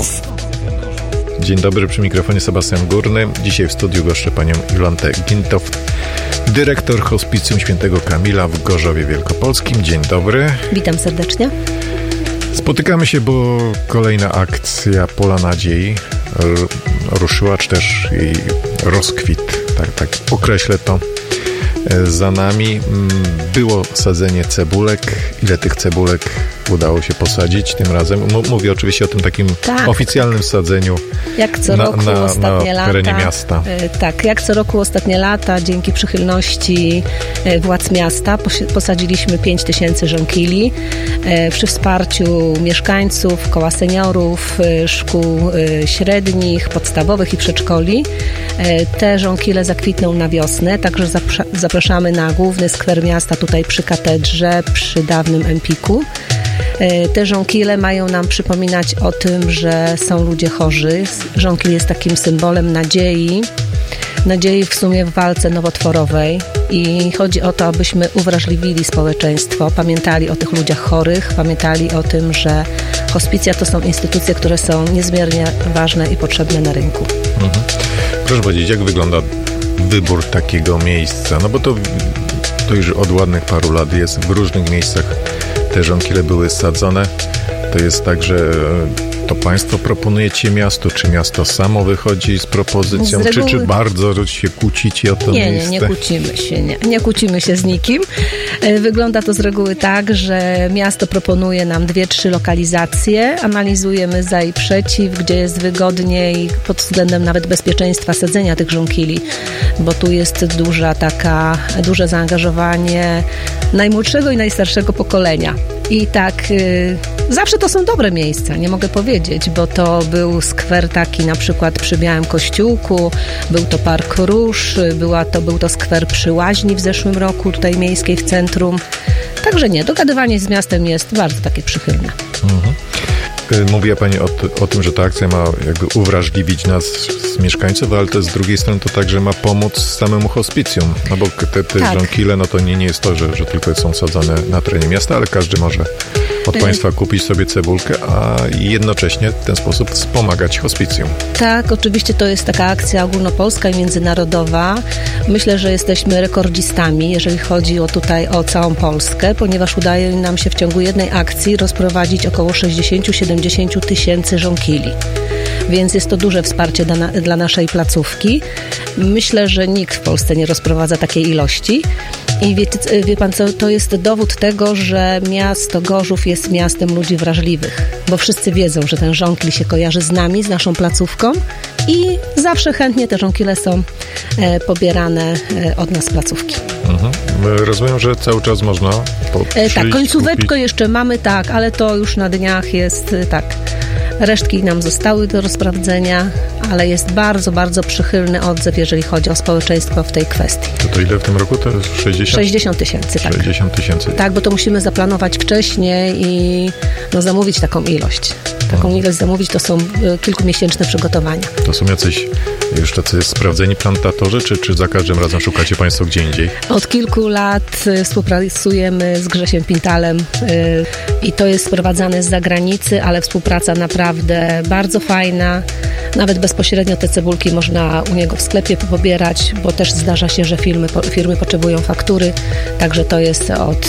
Dzień dobry, przy mikrofonie Sebastian Górny. Dzisiaj w studiu goszczę panią Jolantę Gintow, dyrektor Hospicjum Świętego Kamila w Gorzowie Wielkopolskim. Dzień dobry. Witam serdecznie. Spotykamy się, bo kolejna akcja Pola Nadziei ruszyła, czy też jej rozkwit, tak określę to, za nami. Było sadzenie cebulek. Ile tych cebulek udało się posadzić tym razem? Mówię oczywiście o tym takim oficjalnym sadzeniu jak co roku ostatnie na terenie miasta. Tak, jak co roku ostatnie lata, dzięki przychylności władz miasta posadziliśmy 5000 żonkili przy wsparciu mieszkańców, koła seniorów, szkół średnich, podstawowych i przedszkoli. Te żonkile zakwitną na wiosnę, także zapraszamy na główny skwer miasta, tutaj przy katedrze, przy dawnym Empiku. Te żonkile mają nam przypominać o tym, że są ludzie chorzy. Żonkil jest takim symbolem nadziei w sumie w walce nowotworowej i chodzi o to, abyśmy uwrażliwili społeczeństwo, pamiętali o tych ludziach chorych, pamiętali o tym, że hospicja to są instytucje, które są niezmiernie ważne i potrzebne na rynku. Proszę powiedzieć, jak wygląda wybór takiego miejsca? No bo to już od ładnych paru lat jest w różnych miejscach. Te żonkile były sadzone. To jest tak, że to państwo proponujecie miastu, czy miasto samo wychodzi z propozycją, czy bardzo się kłócicie o to miejsce? Nie kłócimy się, nie kłócimy się z nikim. Wygląda to z reguły tak, że miasto proponuje nam 2-3 lokalizacje, analizujemy za i przeciw, gdzie jest wygodniej pod względem nawet bezpieczeństwa sadzenia tych żonkili, bo tu jest duże zaangażowanie najmłodszego i najstarszego pokolenia. I tak zawsze to są dobre miejsca, nie mogę powiedzieć, bo to był skwer taki na przykład przy Białym Kościółku, był to Park Róż, był to skwer przy Łaźni w zeszłym roku, tutaj miejskiej w centrum. Także dogadywanie z miastem jest bardzo takie przychylne. Mówiła pani o tym, że ta akcja ma jakby uwrażliwić nas z mieszkańców, ale to z drugiej strony to także ma pomóc samemu hospicjum, no bo te żonkile, no to nie jest to, że tylko są sadzone na terenie miasta, ale każdy może od państwa kupić sobie cebulkę, a jednocześnie w ten sposób wspomagać hospicjum. Tak, oczywiście to jest taka akcja ogólnopolska i międzynarodowa. Myślę, że jesteśmy rekordzistami, jeżeli chodzi o całą Polskę, ponieważ udaje nam się w ciągu jednej akcji rozprowadzić około 60-70 tysięcy żonkili. Więc jest to duże wsparcie dla naszej placówki. Myślę, że nikt w Polsce nie rozprowadza takiej ilości. I wie pan co, to jest dowód tego, że miasto Gorzów jest miastem ludzi wrażliwych, bo wszyscy wiedzą, że ten żonkil się kojarzy z nami, z naszą placówką i zawsze chętnie te żonkile są pobierane od nas z placówki. Rozumiem, że cały czas można tak, końcóweczkę jeszcze mamy, ale to już na dniach jest Resztki nam zostały do rozprawdzenia, ale jest bardzo, bardzo przychylny odzew, jeżeli chodzi o społeczeństwo w tej kwestii. To ile w tym roku? To jest 60 tysięcy, tak. 60 tysięcy. Tak, bo to musimy zaplanować wcześniej i zamówić taką ilość. Zamówić to są kilkumiesięczne przygotowania. To są jacyś już tacy sprawdzeni plantatorzy, czy za każdym razem szukacie państwo gdzie indziej? Od kilku lat współpracujemy z Grzesiem Pintalem i to jest sprowadzane z zagranicy, ale współpraca naprawdę bardzo fajna. Nawet bezpośrednio te cebulki można u niego w sklepie pobierać, bo też zdarza się, że firmy potrzebują faktury, także to jest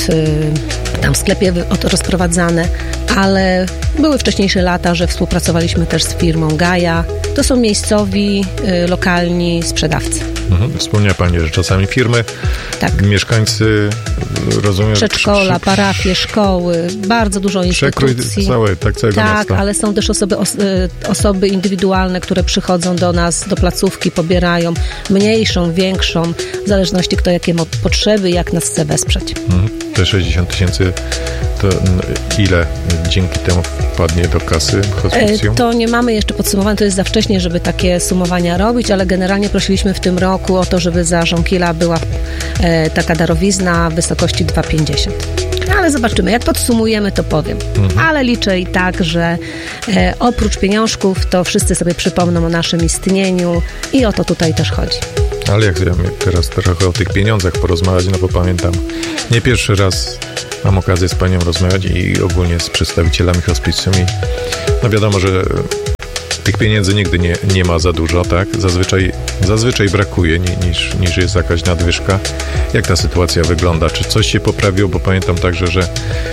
tam w sklepie rozprowadzane, ale były wcześniejsze lata, że współpracowaliśmy też z firmą Gaja. To są miejscowi, lokalni sprzedawcy. Wspomniała pani, że czasami firmy, mieszkańcy, rozumiem... Przedszkola, parafie, szkoły, bardzo dużo instytucji. Całego miasta. Ale są też osoby indywidualne, które przychodzą do nas, do placówki, pobierają mniejszą, większą, w zależności kto jakie ma potrzeby, jak nas chce wesprzeć. Te 60 tysięcy to ile dzięki temu wpadnie do kasy hospicjum? To nie mamy jeszcze podsumowane, to jest za wcześnie, żeby takie sumowania robić, ale generalnie prosiliśmy w tym roku o to, żeby za żonkila była taka darowizna w wysokości 2,50. Ale zobaczymy, jak podsumujemy, to powiem. Ale liczę i tak, że oprócz pieniążków to wszyscy sobie przypomną o naszym istnieniu i o to tutaj też chodzi. Ale jak ja teraz trochę o tych pieniądzach porozmawiać, no bo pamiętam, nie pierwszy raz mam okazję z panią rozmawiać i ogólnie z przedstawicielami hospicjum i no wiadomo, że Tych pieniędzy nigdy nie ma za dużo, tak? Zazwyczaj brakuje niż jest jakaś nadwyżka. Jak ta sytuacja wygląda? Czy coś się poprawiło? Bo pamiętam także, że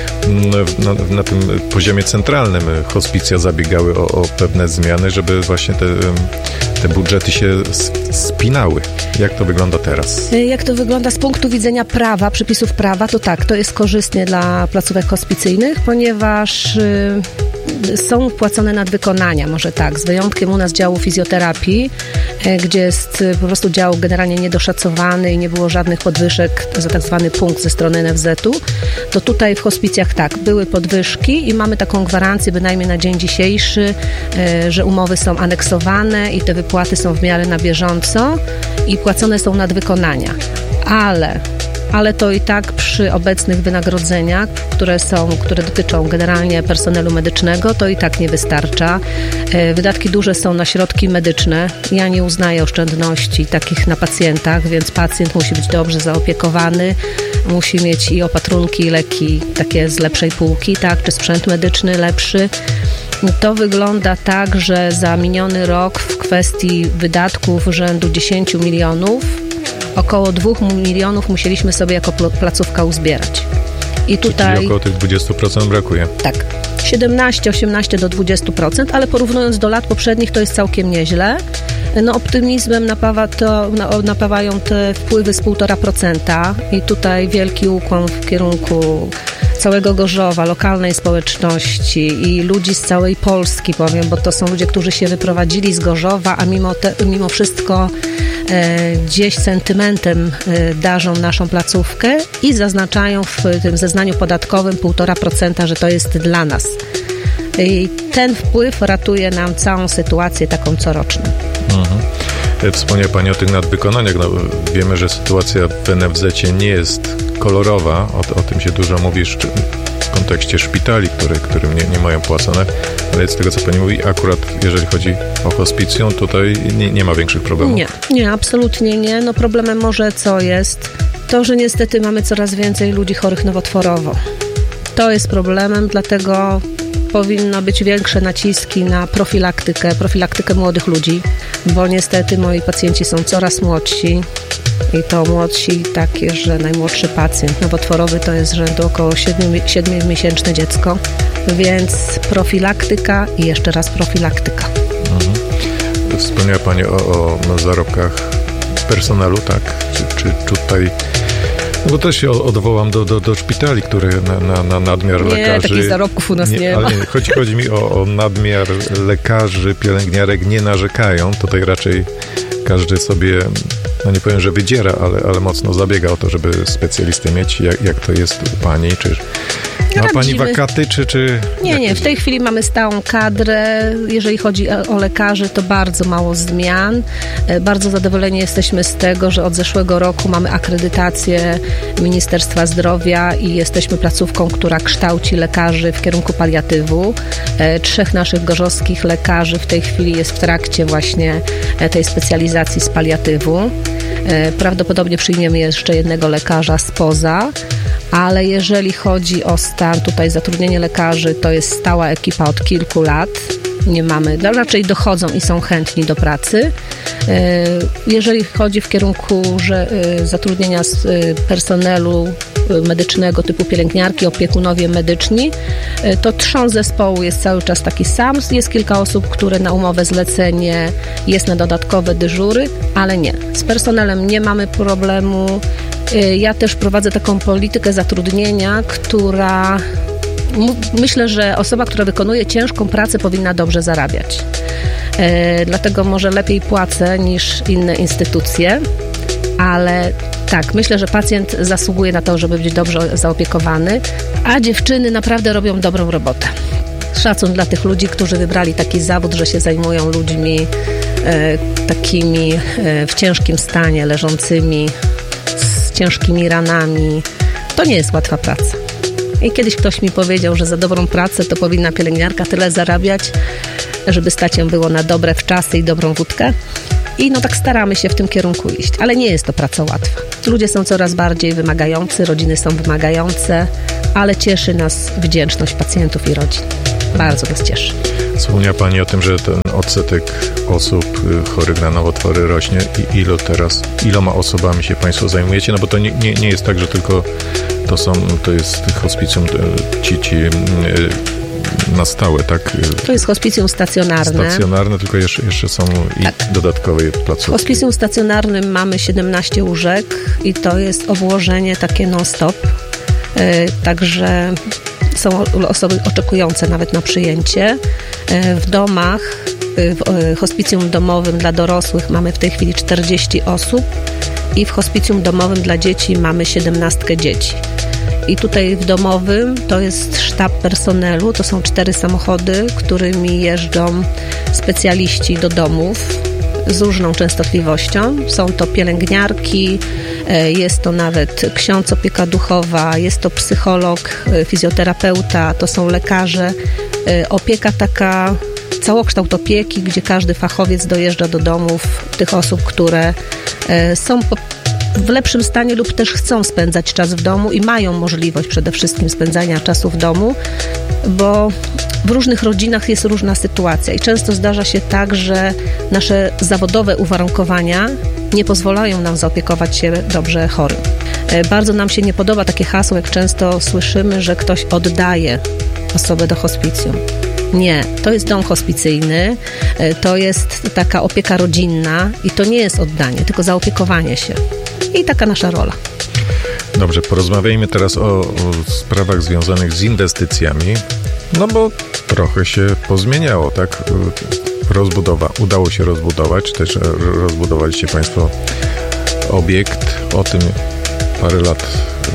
na tym poziomie centralnym hospicja zabiegały o pewne zmiany, żeby właśnie te budżety się spinały. Jak to wygląda teraz? Jak to wygląda z punktu widzenia prawa, przepisów prawa, to tak, to jest korzystnie dla placówek hospicyjnych, ponieważ są płacone nadwykonania, może tak, z wyjątkiem u nas działu fizjoterapii, gdzie jest po prostu dział generalnie niedoszacowany i nie było żadnych podwyżek za tak zwany punkt ze strony NFZ-u, to tutaj w hospicjach tak, były podwyżki i mamy taką gwarancję bynajmniej na dzień dzisiejszy, że umowy są aneksowane i te wypłaty są w miarę na bieżąco i płacone są nadwykonania, ale to i tak przy obecnych wynagrodzeniach, które dotyczą generalnie personelu medycznego, to i tak nie wystarcza. Wydatki duże są na środki medyczne. Ja nie uznaję oszczędności takich na pacjentach, więc pacjent musi być dobrze zaopiekowany, musi mieć i opatrunki, i leki takie z lepszej półki, tak, czy sprzęt medyczny lepszy. To wygląda tak, że za miniony rok w kwestii wydatków rzędu 10 milionów około 2 milionów musieliśmy sobie jako placówka uzbierać. I tutaj czyli około tych 20% brakuje. Tak, 18 do 20%, ale porównując do lat poprzednich to jest całkiem nieźle. Optymizmem napawają te wpływy z 1,5% i tutaj wielki ukłon w kierunku całego Gorzowa, lokalnej społeczności i ludzi z całej Polski, powiem, bo to są ludzie, którzy się wyprowadzili z Gorzowa, a mimo wszystko gdzieś sentymentem darzą naszą placówkę i zaznaczają w tym zeznaniu podatkowym 1,5%, że to jest dla nas. I ten wpływ ratuje nam całą sytuację taką coroczną. Wspomniała Pani o tych nadwykonaniach. Wiemy, że sytuacja w NFZ-cie nie jest kolorowa. O tym się dużo mówi w kontekście szpitali, którym nie mają płacone. Ale z tego, co Pani mówi, akurat jeżeli chodzi o hospicjum, tutaj nie ma większych problemów. Nie, absolutnie nie. Problemem może co jest? To, że niestety mamy coraz więcej ludzi chorych nowotworowo. To jest problemem, dlatego powinno być większe naciski na profilaktykę młodych ludzi, bo niestety moi pacjenci są coraz młodsi i to młodsi takie, że najmłodszy pacjent nowotworowy to jest rzędu około 7-miesięczne dziecko, więc profilaktyka i jeszcze raz profilaktyka. Wspomniała Pani o zarobkach personelu, tak? Czy tutaj... Bo też się odwołam do szpitali, które na nadmiar lekarzy... Nie, takich zarobków u nas nie ma. Ale chodzi mi o nadmiar lekarzy, pielęgniarek nie narzekają. Tutaj raczej każdy sobie, nie powiem, że wydziera, ale mocno zabiega o to, żeby specjalistę mieć. Jak to jest u Pani? Czy ma Pani wakaty, czy... Nie. W tej chwili mamy stałą kadrę. Jeżeli chodzi o lekarzy, to bardzo mało zmian. Bardzo zadowoleni jesteśmy z tego, że od zeszłego roku mamy akredytację Ministerstwa Zdrowia i jesteśmy placówką, która kształci lekarzy w kierunku paliatywu. 3 naszych gorzowskich lekarzy w tej chwili jest w trakcie właśnie tej specjalizacji z paliatywu. Prawdopodobnie przyjmiemy jeszcze jednego lekarza spoza, ale jeżeli chodzi o stan tutaj zatrudnienie lekarzy, to jest stała ekipa od kilku lat. Nie mamy, raczej dochodzą i są chętni do pracy. Jeżeli chodzi w kierunku zatrudnienia personelu medycznego typu pielęgniarki, opiekunowie medyczni, to trząs zespołu jest cały czas taki sam. Jest kilka osób, które na umowę zlecenie jest na dodatkowe dyżury, ale nie. Z personelem nie mamy problemu. Ja też prowadzę taką politykę zatrudnienia, która... Myślę, że osoba, która wykonuje ciężką pracę, powinna dobrze zarabiać. Dlatego może lepiej płacę niż inne instytucje, ale tak, myślę, że pacjent zasługuje na to, żeby być dobrze zaopiekowany, a dziewczyny naprawdę robią dobrą robotę. Szacun dla tych ludzi, którzy wybrali taki zawód, że się zajmują ludźmi takimi w ciężkim stanie, leżącymi z ciężkimi ranami. To nie jest łatwa praca. I kiedyś ktoś mi powiedział, że za dobrą pracę to powinna pielęgniarka tyle zarabiać, żeby stać ją było na dobre wczasy i dobrą wódkę. I tak staramy się w tym kierunku iść, ale nie jest to praca łatwa. Ludzie są coraz bardziej wymagający, rodziny są wymagające, ale cieszy nas wdzięczność pacjentów i rodzin. Bardzo nas cieszy. Wspomniała Pani o tym, że ten odsetek osób chorych na nowotwory rośnie. I iloma osobami się Państwo zajmujecie? No bo to nie jest tak, że tylko to jest hospicjum ci na stałe, tak? To jest hospicjum stacjonarne. Stacjonarne, tylko jeszcze są i dodatkowe placówki. W hospicjum stacjonarnym mamy 17 łóżek i to jest obłożenie takie non-stop. Także są osoby oczekujące nawet na przyjęcie. W domach, w hospicjum domowym dla dorosłych mamy w tej chwili 40 osób i w hospicjum domowym dla dzieci mamy 17 dzieci. I tutaj w domowym to jest sztab personelu, to są 4 samochody, którymi jeżdżą specjaliści do domów z różną częstotliwością. Są to pielęgniarki, jest to nawet ksiądz, opieka duchowa, jest to psycholog, fizjoterapeuta, to są lekarze. Opieka taka, całokształt opieki, gdzie każdy fachowiec dojeżdża do domów tych osób, które są w lepszym stanie lub też chcą spędzać czas w domu i mają możliwość przede wszystkim spędzania czasu w domu, bo w różnych rodzinach jest różna sytuacja i często zdarza się tak, że nasze zawodowe uwarunkowania nie pozwalają nam zaopiekować się dobrze chorym. Bardzo nam się nie podoba takie hasło, jak często słyszymy, że ktoś oddaje osobę do hospicjum. Nie, to jest dom hospicyjny, to jest taka opieka rodzinna i to nie jest oddanie, tylko zaopiekowanie się. I taka nasza rola. Dobrze, porozmawiajmy teraz o sprawach związanych z inwestycjami, no bo trochę się pozmieniało, tak? Udało się rozbudować, czy też rozbudowaliście Państwo obiekt. O tym parę lat,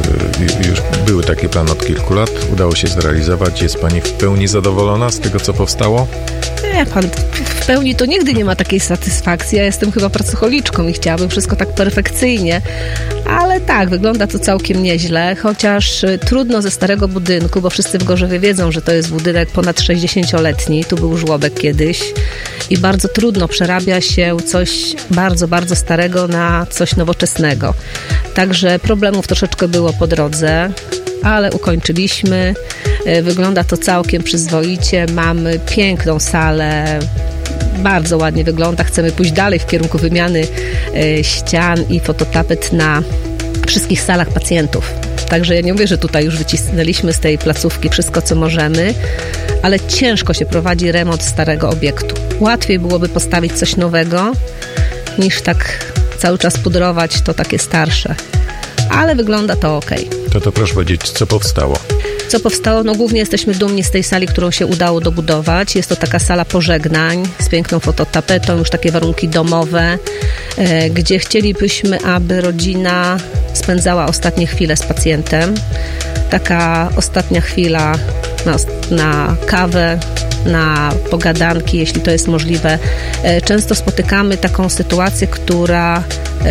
już były takie plany od kilku lat, udało się zrealizować. Jest Pani w pełni zadowolona z tego, co powstało? Nie, Pan w pełni to nigdy nie ma takiej satysfakcji. Ja jestem chyba pracocholiczką i chciałabym wszystko tak perfekcyjnie, ale tak, wygląda to całkiem nieźle, chociaż trudno ze starego budynku, bo wszyscy w Gorzowie wiedzą, że to jest budynek ponad 60-letni, tu był żłobek kiedyś i bardzo trudno przerabia się coś bardzo, bardzo starego na coś nowoczesnego. Także problemów troszeczkę było po drodze, ale ukończyliśmy. Wygląda to całkiem przyzwoicie. Mamy piękną salę, bardzo ładnie wygląda. Chcemy pójść dalej w kierunku wymiany ścian i fototapet na wszystkich salach pacjentów. Także ja nie mówię, że tutaj już wycisnęliśmy z tej placówki wszystko, co możemy, ale ciężko się prowadzi remont starego obiektu. Łatwiej byłoby postawić coś nowego, niż tak cały czas pudrować to takie starsze. Ale wygląda to okej. To proszę powiedzieć, co powstało? Co powstało? No głównie jesteśmy dumni z tej sali, którą się udało dobudować. Jest to taka sala pożegnań z piękną fototapetą, już takie warunki domowe, gdzie chcielibyśmy, aby rodzina spędzała ostatnie chwile z pacjentem. Taka ostatnia chwila na kawę, na pogadanki, jeśli to jest możliwe. Często spotykamy taką sytuację, która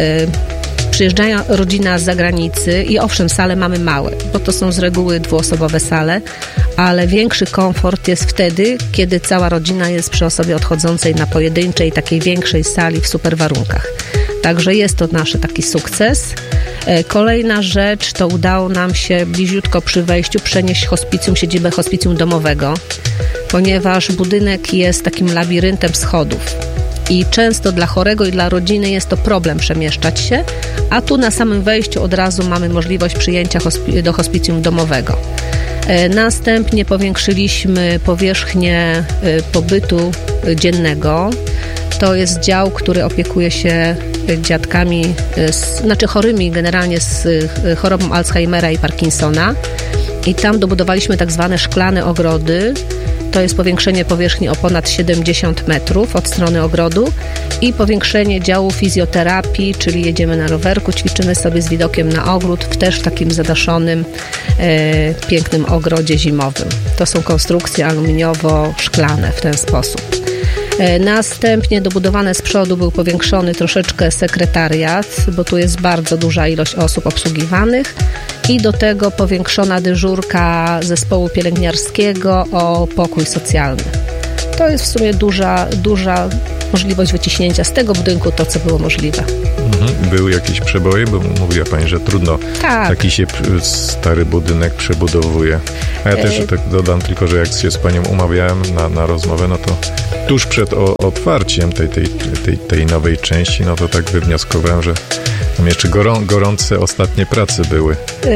przyjeżdża rodzina z zagranicy i owszem, sale mamy małe, bo to są z reguły dwuosobowe sale, ale większy komfort jest wtedy, kiedy cała rodzina jest przy osobie odchodzącej na pojedynczej, takiej większej sali w super warunkach. Także jest to nasz taki sukces. Kolejna rzecz, to udało nam się bliziutko przy wejściu przenieść siedzibę hospicjum domowego, ponieważ budynek jest takim labiryntem schodów. I często dla chorego i dla rodziny jest to problem przemieszczać się, a tu na samym wejściu od razu mamy możliwość przyjęcia do hospicjum domowego. Następnie powiększyliśmy powierzchnię pobytu dziennego. To jest dział, który opiekuje się dziadkami, chorymi generalnie z chorobą Alzheimera i Parkinsona. I tam dobudowaliśmy tak zwane szklane ogrody. To jest powiększenie powierzchni o ponad 70 metrów od strony ogrodu i powiększenie działu fizjoterapii, czyli jedziemy na rowerku, ćwiczymy sobie z widokiem na ogród, też w takim zadaszonym, pięknym ogrodzie zimowym. To są konstrukcje aluminiowo-szklane w ten sposób. Następnie dobudowane z przodu był powiększony troszeczkę sekretariat, bo tu jest bardzo duża ilość osób obsługiwanych i do tego powiększona dyżurka zespołu pielęgniarskiego o pokój socjalny. To jest w sumie duża możliwość wyciśnięcia z tego budynku to, co było możliwe. Były jakieś przeboje, bo mówiła pani, że trudno. Taki się stary budynek przebudowuje. A ja też tak dodam tylko, że jak się z panią umawiałem na rozmowę, no to tuż przed otwarciem tej nowej części, no to tak wywnioskowałem, że tam jeszcze gorące ostatnie prace były.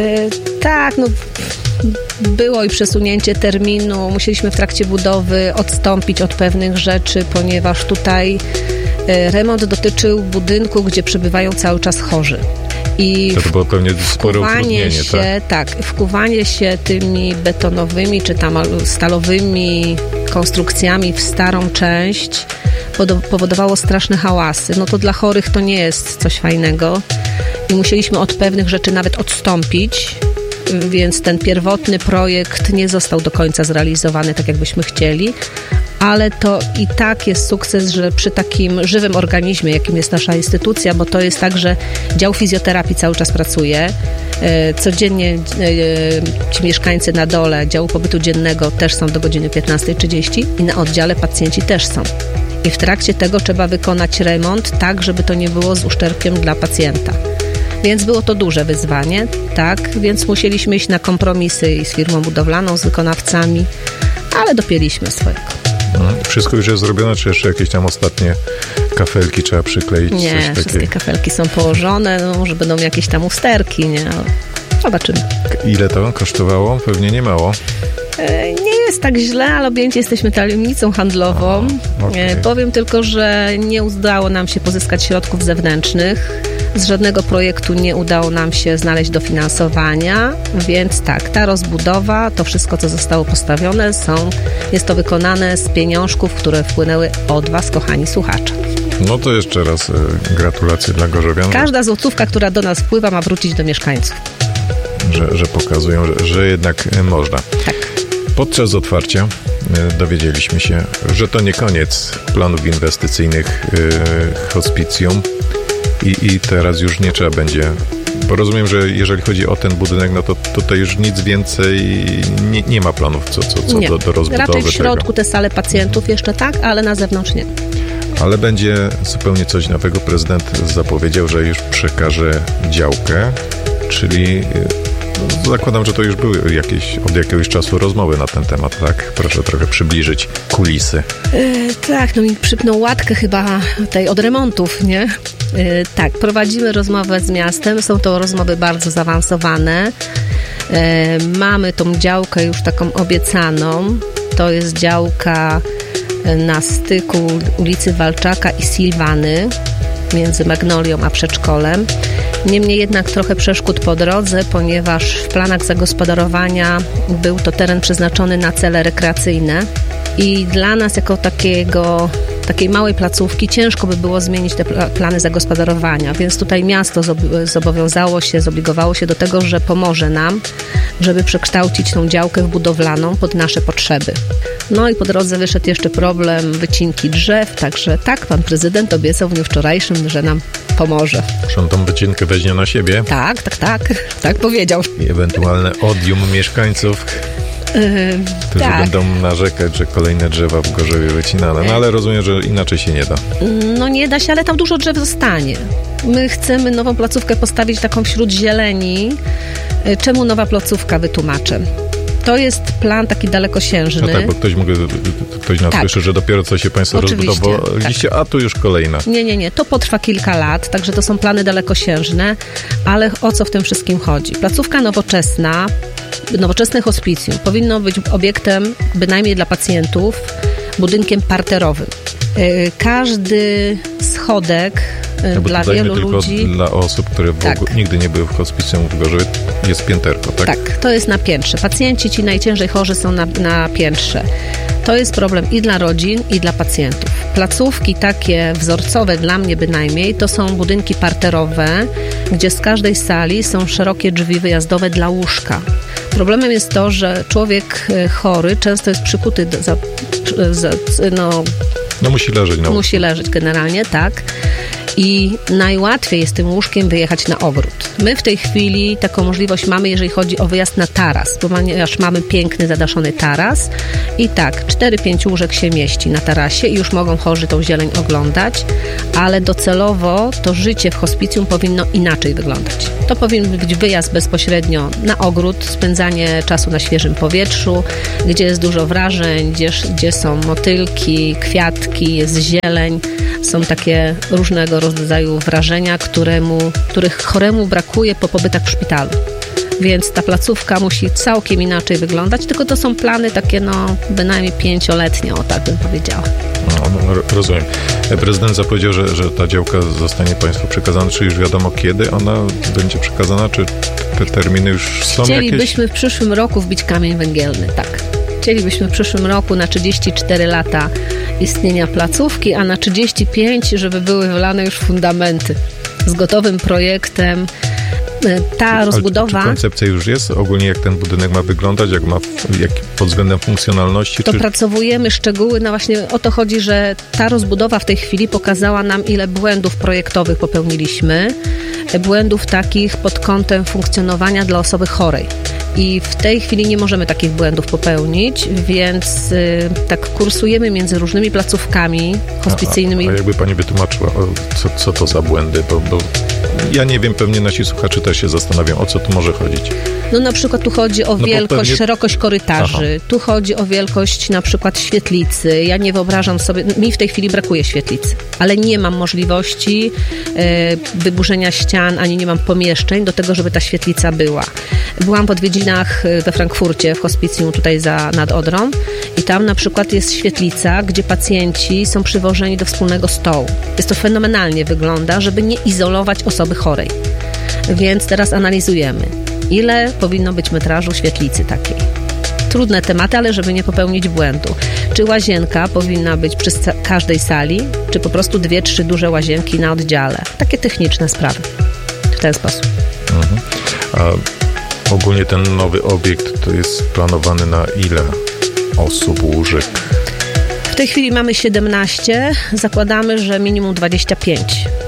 Tak, no było i przesunięcie terminu. Musieliśmy w trakcie budowy odstąpić od pewnych rzeczy, ponieważ tutaj remont dotyczył budynku, gdzie przebywają cały czas chorzy. I to było pewnie spore utrudnienie, tak? Wkuwanie się tymi betonowymi czy tam stalowymi konstrukcjami w starą część powodowało straszne hałasy. No to dla chorych to nie jest coś fajnego i musieliśmy od pewnych rzeczy nawet odstąpić, więc ten pierwotny projekt nie został do końca zrealizowany tak, jakbyśmy chcieli, ale to i tak jest sukces, że przy takim żywym organizmie, jakim jest nasza instytucja, bo to jest tak, że dział fizjoterapii cały czas pracuje. Codziennie ci mieszkańcy na dole działu pobytu dziennego też są do godziny 15:30 i na oddziale pacjenci też są. I w trakcie tego trzeba wykonać remont tak, żeby to nie było z uszczerbkiem dla pacjenta. Więc było to duże wyzwanie, tak, więc musieliśmy iść na kompromisy i z firmą budowlaną, z wykonawcami, ale dopięliśmy swojego. Wszystko już jest zrobione, czy jeszcze jakieś tam ostatnie kafelki trzeba przykleić? Nie, wszystkie kafelki są położone, no może będą jakieś tam usterki, nie? Zobaczymy. Ile to kosztowało? Pewnie nie mało. Nie jest tak źle, ale objęci jesteśmy tajemnicą handlową. Okay. Powiem tylko, że nie udało nam się pozyskać środków zewnętrznych. Z żadnego projektu nie udało nam się znaleźć dofinansowania, więc tak, ta rozbudowa, to wszystko, co zostało postawione, jest to wykonane z pieniążków, które wpłynęły od Was, kochani słuchacze. No to jeszcze raz gratulacje dla gorzowian. Każda złotówka, która do nas wpływa, ma wrócić do mieszkańców. Że pokazują, że jednak można. Tak. Podczas otwarcia dowiedzieliśmy się, że to nie koniec planów inwestycyjnych hospicjum i teraz już nie trzeba będzie, bo rozumiem, że jeżeli chodzi o ten budynek, no to tutaj już nic więcej nie ma planów co do rozbudowy. Raczej w środku te sale pacjentów jeszcze tak, ale na zewnątrz nie. Ale będzie zupełnie coś nowego. Prezydent zapowiedział, że już przekaże działkę, czyli zakładam, że to już były od jakiegoś czasu rozmowy na ten temat, tak? Proszę trochę przybliżyć kulisy. Tak, no mi przypnął łatkę chyba od remontów, nie? Tak, prowadzimy rozmowę z miastem, są to rozmowy bardzo zaawansowane. Mamy tą działkę już taką obiecaną. To jest działka na styku ulicy Walczaka i Silwany, między Magnolią a przedszkolem. Niemniej jednak trochę przeszkód po drodze, ponieważ w planach zagospodarowania był to teren przeznaczony na cele rekreacyjne i dla nas jako takiej małej placówki ciężko by było zmienić te plany zagospodarowania, więc tutaj miasto zobligowało się do tego, że pomoże nam, żeby przekształcić tą działkę w budowlaną pod nasze potrzeby. No i po drodze wyszedł jeszcze problem wycinki drzew, także tak, pan prezydent obiecał w dniu wczorajszym, że nam pomoże. Czy on tą wycinkę weźmie na siebie? Tak powiedział. I ewentualne odium mieszkańców, którzy będą narzekać, że kolejne drzewa w Gorzowie wycinane. No ale rozumiem, że inaczej się nie da. No nie da się, ale tam dużo drzew zostanie. My chcemy nową placówkę postawić taką wśród zieleni. Czemu nowa placówka, wytłumaczę. To jest plan taki dalekosiężny. No tak, bo ktoś nas słyszy, że dopiero co się Państwo rozbudowaliście, tak. A tu już kolejna. Nie, to potrwa kilka lat, także to są plany dalekosiężne, ale o co w tym wszystkim chodzi? Placówka nowoczesne hospicjum powinno być obiektem bynajmniej dla pacjentów, budynkiem parterowym. Każdy schodek dla wielu ludzi. Dla osób, które nigdy nie były w hospicjum w Gorzowie, jest pięterko, tak? Tak, to jest na piętrze. Pacjenci ci najciężej chorzy są na piętrze. To jest problem i dla rodzin, i dla pacjentów. Placówki takie wzorcowe, dla mnie bynajmniej, to są budynki parterowe, gdzie z każdej sali są szerokie drzwi wyjazdowe dla łóżka. Problemem jest to, że człowiek chory często jest przykuty musi leżeć. Musi leżeć generalnie, tak. i najłatwiej jest tym łóżkiem wyjechać na ogród. My w tej chwili taką możliwość mamy, jeżeli chodzi o wyjazd na taras, ponieważ mamy piękny, zadaszony taras i tak, 4-5 łóżek się mieści na tarasie i już mogą chorzy tą zieleń oglądać, ale docelowo to życie w hospicjum powinno inaczej wyglądać. To powinien być wyjazd bezpośrednio na ogród, spędzanie czasu na świeżym powietrzu, gdzie jest dużo wrażeń, gdzie są motylki, kwiatki, jest zieleń. Są takie różnego rodzaju wrażenia, których choremu brakuje po pobytach w szpitalu. Więc ta placówka musi całkiem inaczej wyglądać, tylko to są plany takie, bynajmniej 5-letnie, tak bym powiedziała. Rozumiem. Prezydent zapowiedział, że ta działka zostanie państwu przekazana. Czy już wiadomo, kiedy ona będzie przekazana? Czy te terminy już są Chcielibyśmy w przyszłym roku wbić kamień węgielny, tak. Chcielibyśmy w przyszłym roku na 34 lata istnienia placówki, a na 35, żeby były wylane już fundamenty z gotowym projektem. Ta rozbudowa... Czy koncepcja już jest? Ogólnie jak ten budynek ma wyglądać? Jak pod względem funkcjonalności? Dopracowujemy szczegóły. Właśnie o to chodzi, że ta rozbudowa w tej chwili pokazała nam, ile błędów projektowych popełniliśmy. Błędów takich pod kątem funkcjonowania dla osoby chorej. I w tej chwili nie możemy takich błędów popełnić, więc tak kursujemy między różnymi placówkami hospicyjnymi. A jakby pani wytłumaczyła, co to za błędy? Bo ja nie wiem, pewnie nasi słuchacze też się zastanawiają, o co tu może chodzić. Na przykład tu chodzi o wielkość, szerokość korytarzy. Tu chodzi o wielkość na przykład świetlicy. Ja nie wyobrażam sobie, mi w tej chwili brakuje świetlicy, ale nie mam możliwości wyburzenia ścian, ani nie mam pomieszczeń do tego, żeby ta świetlica była. Byłam w odwiedzinach we Frankfurcie, w hospicjum tutaj nad Odrą i tam na przykład jest świetlica, gdzie pacjenci są przywożeni do wspólnego stołu. Jest to fenomenalnie wygląda, żeby nie izolować osoby chorej. Więc teraz analizujemy, ile powinno być metrażu świetlicy takiej. Trudne tematy, ale żeby nie popełnić błędu. Czy łazienka powinna być przy każdej sali, czy po prostu 2-3 duże łazienki na oddziale. Takie techniczne sprawy. W ten sposób. Mhm. A ogólnie ten nowy obiekt to jest planowany na ile osób, łóżek? W tej chwili mamy 17. Zakładamy, że minimum 25.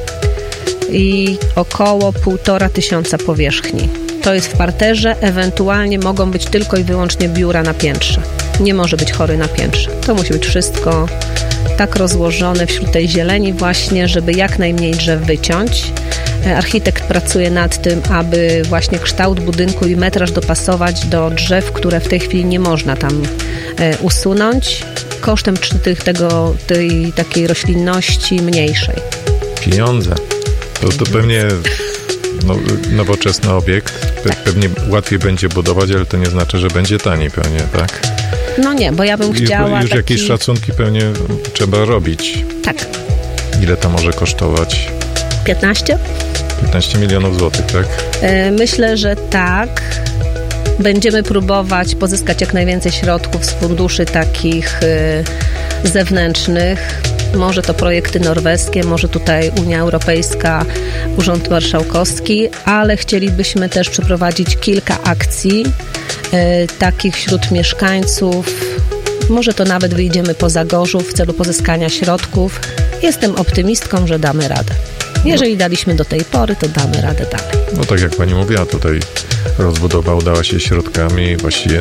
I około 1500 powierzchni. To jest w parterze, ewentualnie mogą być tylko i wyłącznie biura na piętrze. Nie może być chory na piętrze. To musi być wszystko tak rozłożone wśród tej zieleni właśnie, żeby jak najmniej drzew wyciąć. Architekt pracuje nad tym, aby właśnie kształt budynku i metraż dopasować do drzew, które w tej chwili nie można tam usunąć, kosztem tej takiej roślinności mniejszej. Pieniądze. To pewnie nowoczesny obiekt. Pewnie łatwiej będzie budować, ale to nie znaczy, że będzie taniej pewnie, tak? Nie, bo ja bym chciała Już jakieś szacunki pewnie trzeba robić. Tak. Ile to może kosztować? 15? 15 milionów złotych, tak? Myślę, że tak. Będziemy próbować pozyskać jak najwięcej środków z funduszy takich zewnętrznych. Może to projekty norweskie, może tutaj Unia Europejska, Urząd Marszałkowski, ale chcielibyśmy też przeprowadzić kilka akcji takich wśród mieszkańców. Może to nawet wyjdziemy poza Gorzów w celu pozyskania środków. Jestem optymistką, że damy radę. Jeżeli daliśmy do tej pory, to damy radę dalej. Tak jak pani mówiła, tutaj rozbudowa udała się środkami właściwie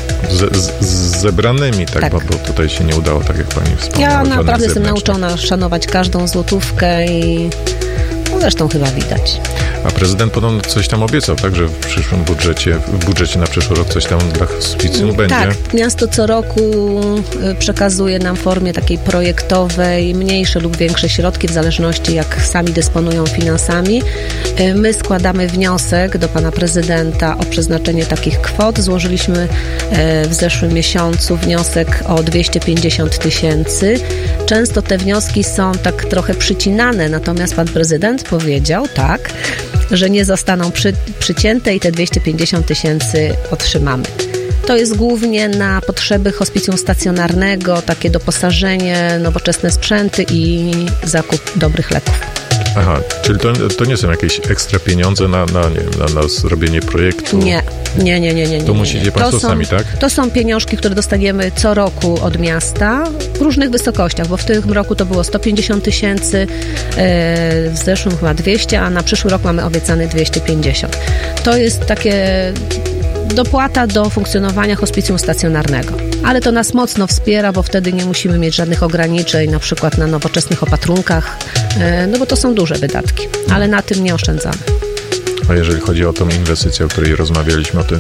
zebranymi, tak? Bo tutaj się nie udało, tak jak pani wspomniała. Ja naprawdę jestem nauczona szanować każdą złotówkę i zresztą chyba widać. A prezydent podobno coś tam obiecał, tak, że w przyszłym budżecie na przyszły rok coś tam dla hospicjum będzie? Tak, miasto co roku przekazuje nam w formie takiej projektowej mniejsze lub większe środki w zależności jak sami dysponują finansami. My składamy wniosek do pana prezydenta o przeznaczenie takich kwot. Złożyliśmy w zeszłym miesiącu wniosek o 250 000. Często te wnioski są tak trochę przycinane, natomiast pan prezydent powiedział tak, że nie zostaną przycięte i te 250 000 otrzymamy. To jest głównie na potrzeby hospicjum stacjonarnego, takie doposażenie, nowoczesne sprzęty i zakup dobrych leków. Aha, czyli to nie są jakieś ekstra pieniądze na zrobienie projektu? Nie. To musicie państwo sami, tak? To są pieniążki, które dostaniemy co roku od miasta w różnych wysokościach, bo w tym roku to było 150 000, w zeszłym chyba 200, a na przyszły rok mamy obiecany 250. To jest takie dopłata do funkcjonowania hospicjum stacjonarnego. Ale to nas mocno wspiera, bo wtedy nie musimy mieć żadnych ograniczeń, na przykład na nowoczesnych opatrunkach, no bo to są duże wydatki, ale na tym nie oszczędzamy. A jeżeli chodzi o tą inwestycję, o której rozmawialiśmy, o tej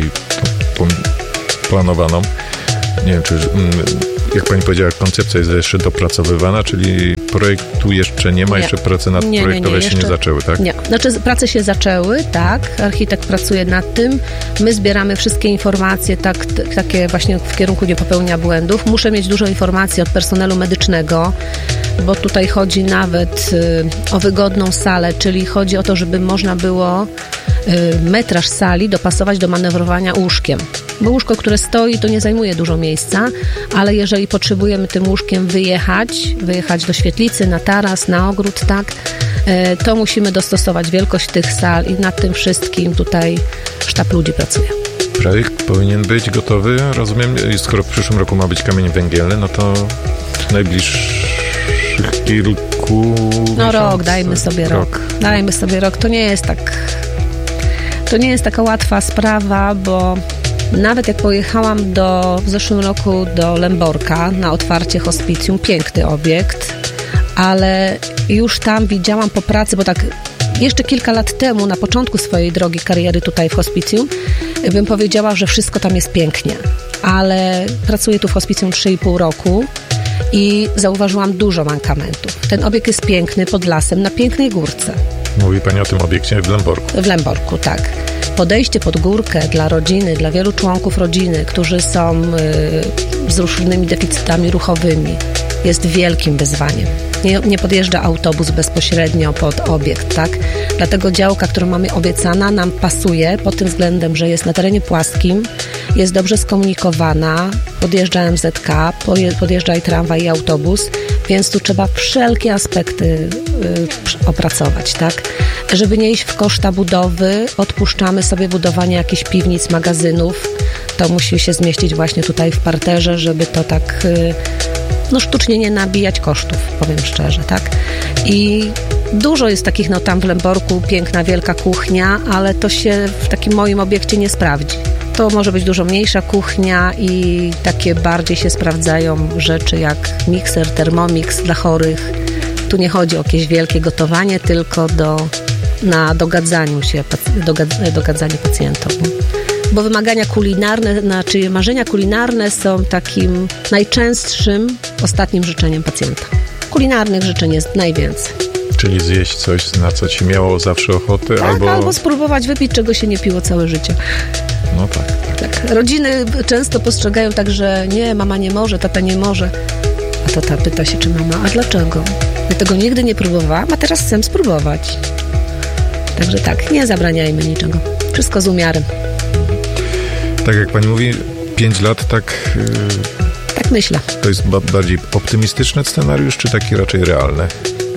planowaną, nie wiem, czy jak pani powiedziała, koncepcja jest jeszcze dopracowywana, czyli projektu jeszcze nie ma, jeszcze prace nad projektowe się nie zaczęły, tak? Nie, znaczy prace się zaczęły, tak, architekt pracuje nad tym, my zbieramy wszystkie informacje, takie właśnie w kierunku nie popełnienia błędów. Muszę mieć dużo informacji od personelu medycznego, bo tutaj chodzi nawet o wygodną salę, czyli chodzi o to, żeby można było metraż sali dopasować do manewrowania łóżkiem. Bo łóżko, które stoi, to nie zajmuje dużo miejsca, ale jeżeli potrzebujemy tym łóżkiem wyjechać do świetlicy, na taras, na ogród, tak, to musimy dostosować wielkość tych sal i nad tym wszystkim tutaj sztab ludzi pracuje. Projekt powinien być gotowy, rozumiem, skoro w przyszłym roku ma być kamień węgielny, no to w najbliższych kilku rok, dajmy sobie rok. Dajmy sobie rok. To nie jest taka łatwa sprawa, bo nawet jak pojechałam w zeszłym roku do Lęborka na otwarcie hospicjum, piękny obiekt, ale już tam widziałam po pracy, bo tak jeszcze kilka lat temu, na początku swojej drogi kariery tutaj w hospicjum, bym powiedziała, że wszystko tam jest pięknie, ale pracuję tu w hospicjum 3,5 roku i zauważyłam dużo mankamentów. Ten obiekt jest piękny, pod lasem, na pięknej górce. Mówi pani o tym obiekcie w Lęborku? W Lęborku, tak. Podejście pod górkę dla rodziny, dla wielu członków rodziny, którzy są z różnymi deficytami ruchowymi, jest wielkim wyzwaniem. Nie podjeżdża autobus bezpośrednio pod obiekt, tak? Dlatego działka, którą mamy obiecana, nam pasuje pod tym względem, że jest na terenie płaskim, jest dobrze skomunikowana, podjeżdża MZK, podjeżdża i tramwaj, i autobus, więc tu trzeba wszelkie aspekty opracować, tak? Żeby nie iść w koszta budowy, odpuszczamy sobie budowanie jakichś piwnic, magazynów. To musi się zmieścić właśnie tutaj w parterze, żeby to tak sztucznie nie nabijać kosztów, powiem szczerze, tak? I dużo jest takich, tam w Lęborku, piękna, wielka kuchnia, ale to się w takim moim obiekcie nie sprawdzi. To może być dużo mniejsza kuchnia i takie bardziej się sprawdzają rzeczy jak mikser, Thermomix dla chorych. Tu nie chodzi o jakieś wielkie gotowanie, tylko na dogadzanie pacjentom. Bo wymagania kulinarne, marzenia kulinarne są takim najczęstszym ostatnim życzeniem pacjenta. Kulinarnych życzeń jest najwięcej. Czyli zjeść coś, na co ci miało zawsze ochotę, tak, albo spróbować wypić, czego się nie piło całe życie. No tak. Rodziny często postrzegają tak, że nie, mama nie może, tata nie może. A tata pyta się, czy mama, a dlaczego? Ja tego nigdy nie próbowałam, a teraz chcę spróbować. Także tak, nie zabraniajmy niczego. Wszystko z umiarem. Tak jak pani mówi, 5 lat, tak... Tak myślę. To jest bardziej optymistyczny scenariusz, czy taki raczej realny?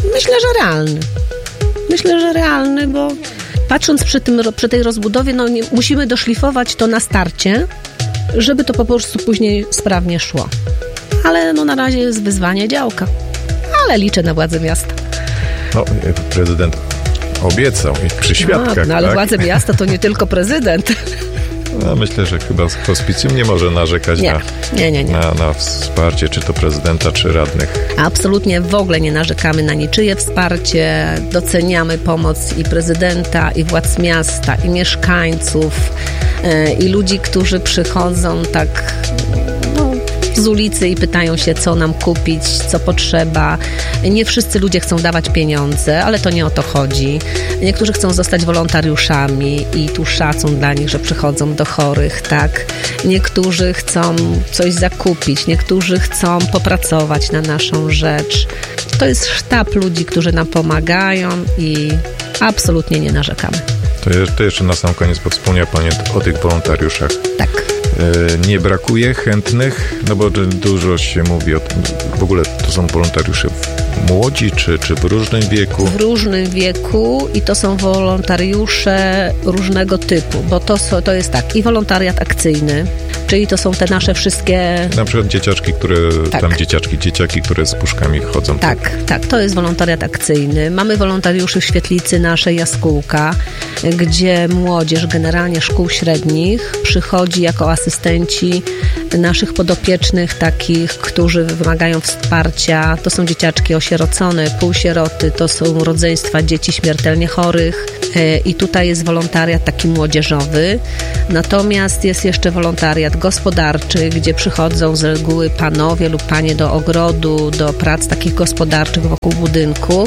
Myślę, że realny, bo patrząc przy tej rozbudowie, musimy doszlifować to na starcie, żeby to po prostu później sprawnie szło. Ale na razie jest wyzwanie działka. Ale liczę na władze miasta. Prezydent obiecał i przy świadkach. Ale władze miasta to nie tylko prezydent. Myślę, że chyba hospicjum nie może narzekać na wsparcie, czy to prezydenta, czy radnych. Absolutnie w ogóle nie narzekamy na niczyje wsparcie. Doceniamy pomoc i prezydenta, i władz miasta, i mieszkańców, i ludzi, którzy przychodzą tak z ulicy i pytają się, co nam kupić, co potrzeba. Nie wszyscy ludzie chcą dawać pieniądze, ale to nie o to chodzi. Niektórzy chcą zostać wolontariuszami i tu szacun dla nich, że przychodzą do chorych, tak? Niektórzy chcą coś zakupić, niektórzy chcą popracować na naszą rzecz. To jest sztab ludzi, którzy nam pomagają i absolutnie nie narzekamy. To jeszcze na sam koniec, bo wspomniała pani o tych wolontariuszach. Tak. nie brakuje chętnych, no bo dużo się mówi o tym, w ogóle to są wolontariusze młodzi, czy w różnym wieku? W różnym wieku i to są wolontariusze różnego typu, bo to jest tak, i wolontariat akcyjny, czyli to są te nasze wszystkie... Na przykład dzieciaczki, dzieciaki, które z puszkami chodzą. Tak, to jest wolontariat akcyjny. Mamy wolontariuszy w świetlicy naszej Jaskółka, gdzie młodzież generalnie szkół średnich przychodzi jako asystenci naszych podopiecznych, takich, którzy wymagają wsparcia. To są dzieciaczki osierocone, półsieroty, to są rodzeństwa dzieci śmiertelnie chorych i tutaj jest wolontariat taki młodzieżowy. Natomiast jest jeszcze wolontariat gospodarczy, gdzie przychodzą z reguły panowie lub panie do ogrodu, do prac takich gospodarczych wokół budynku.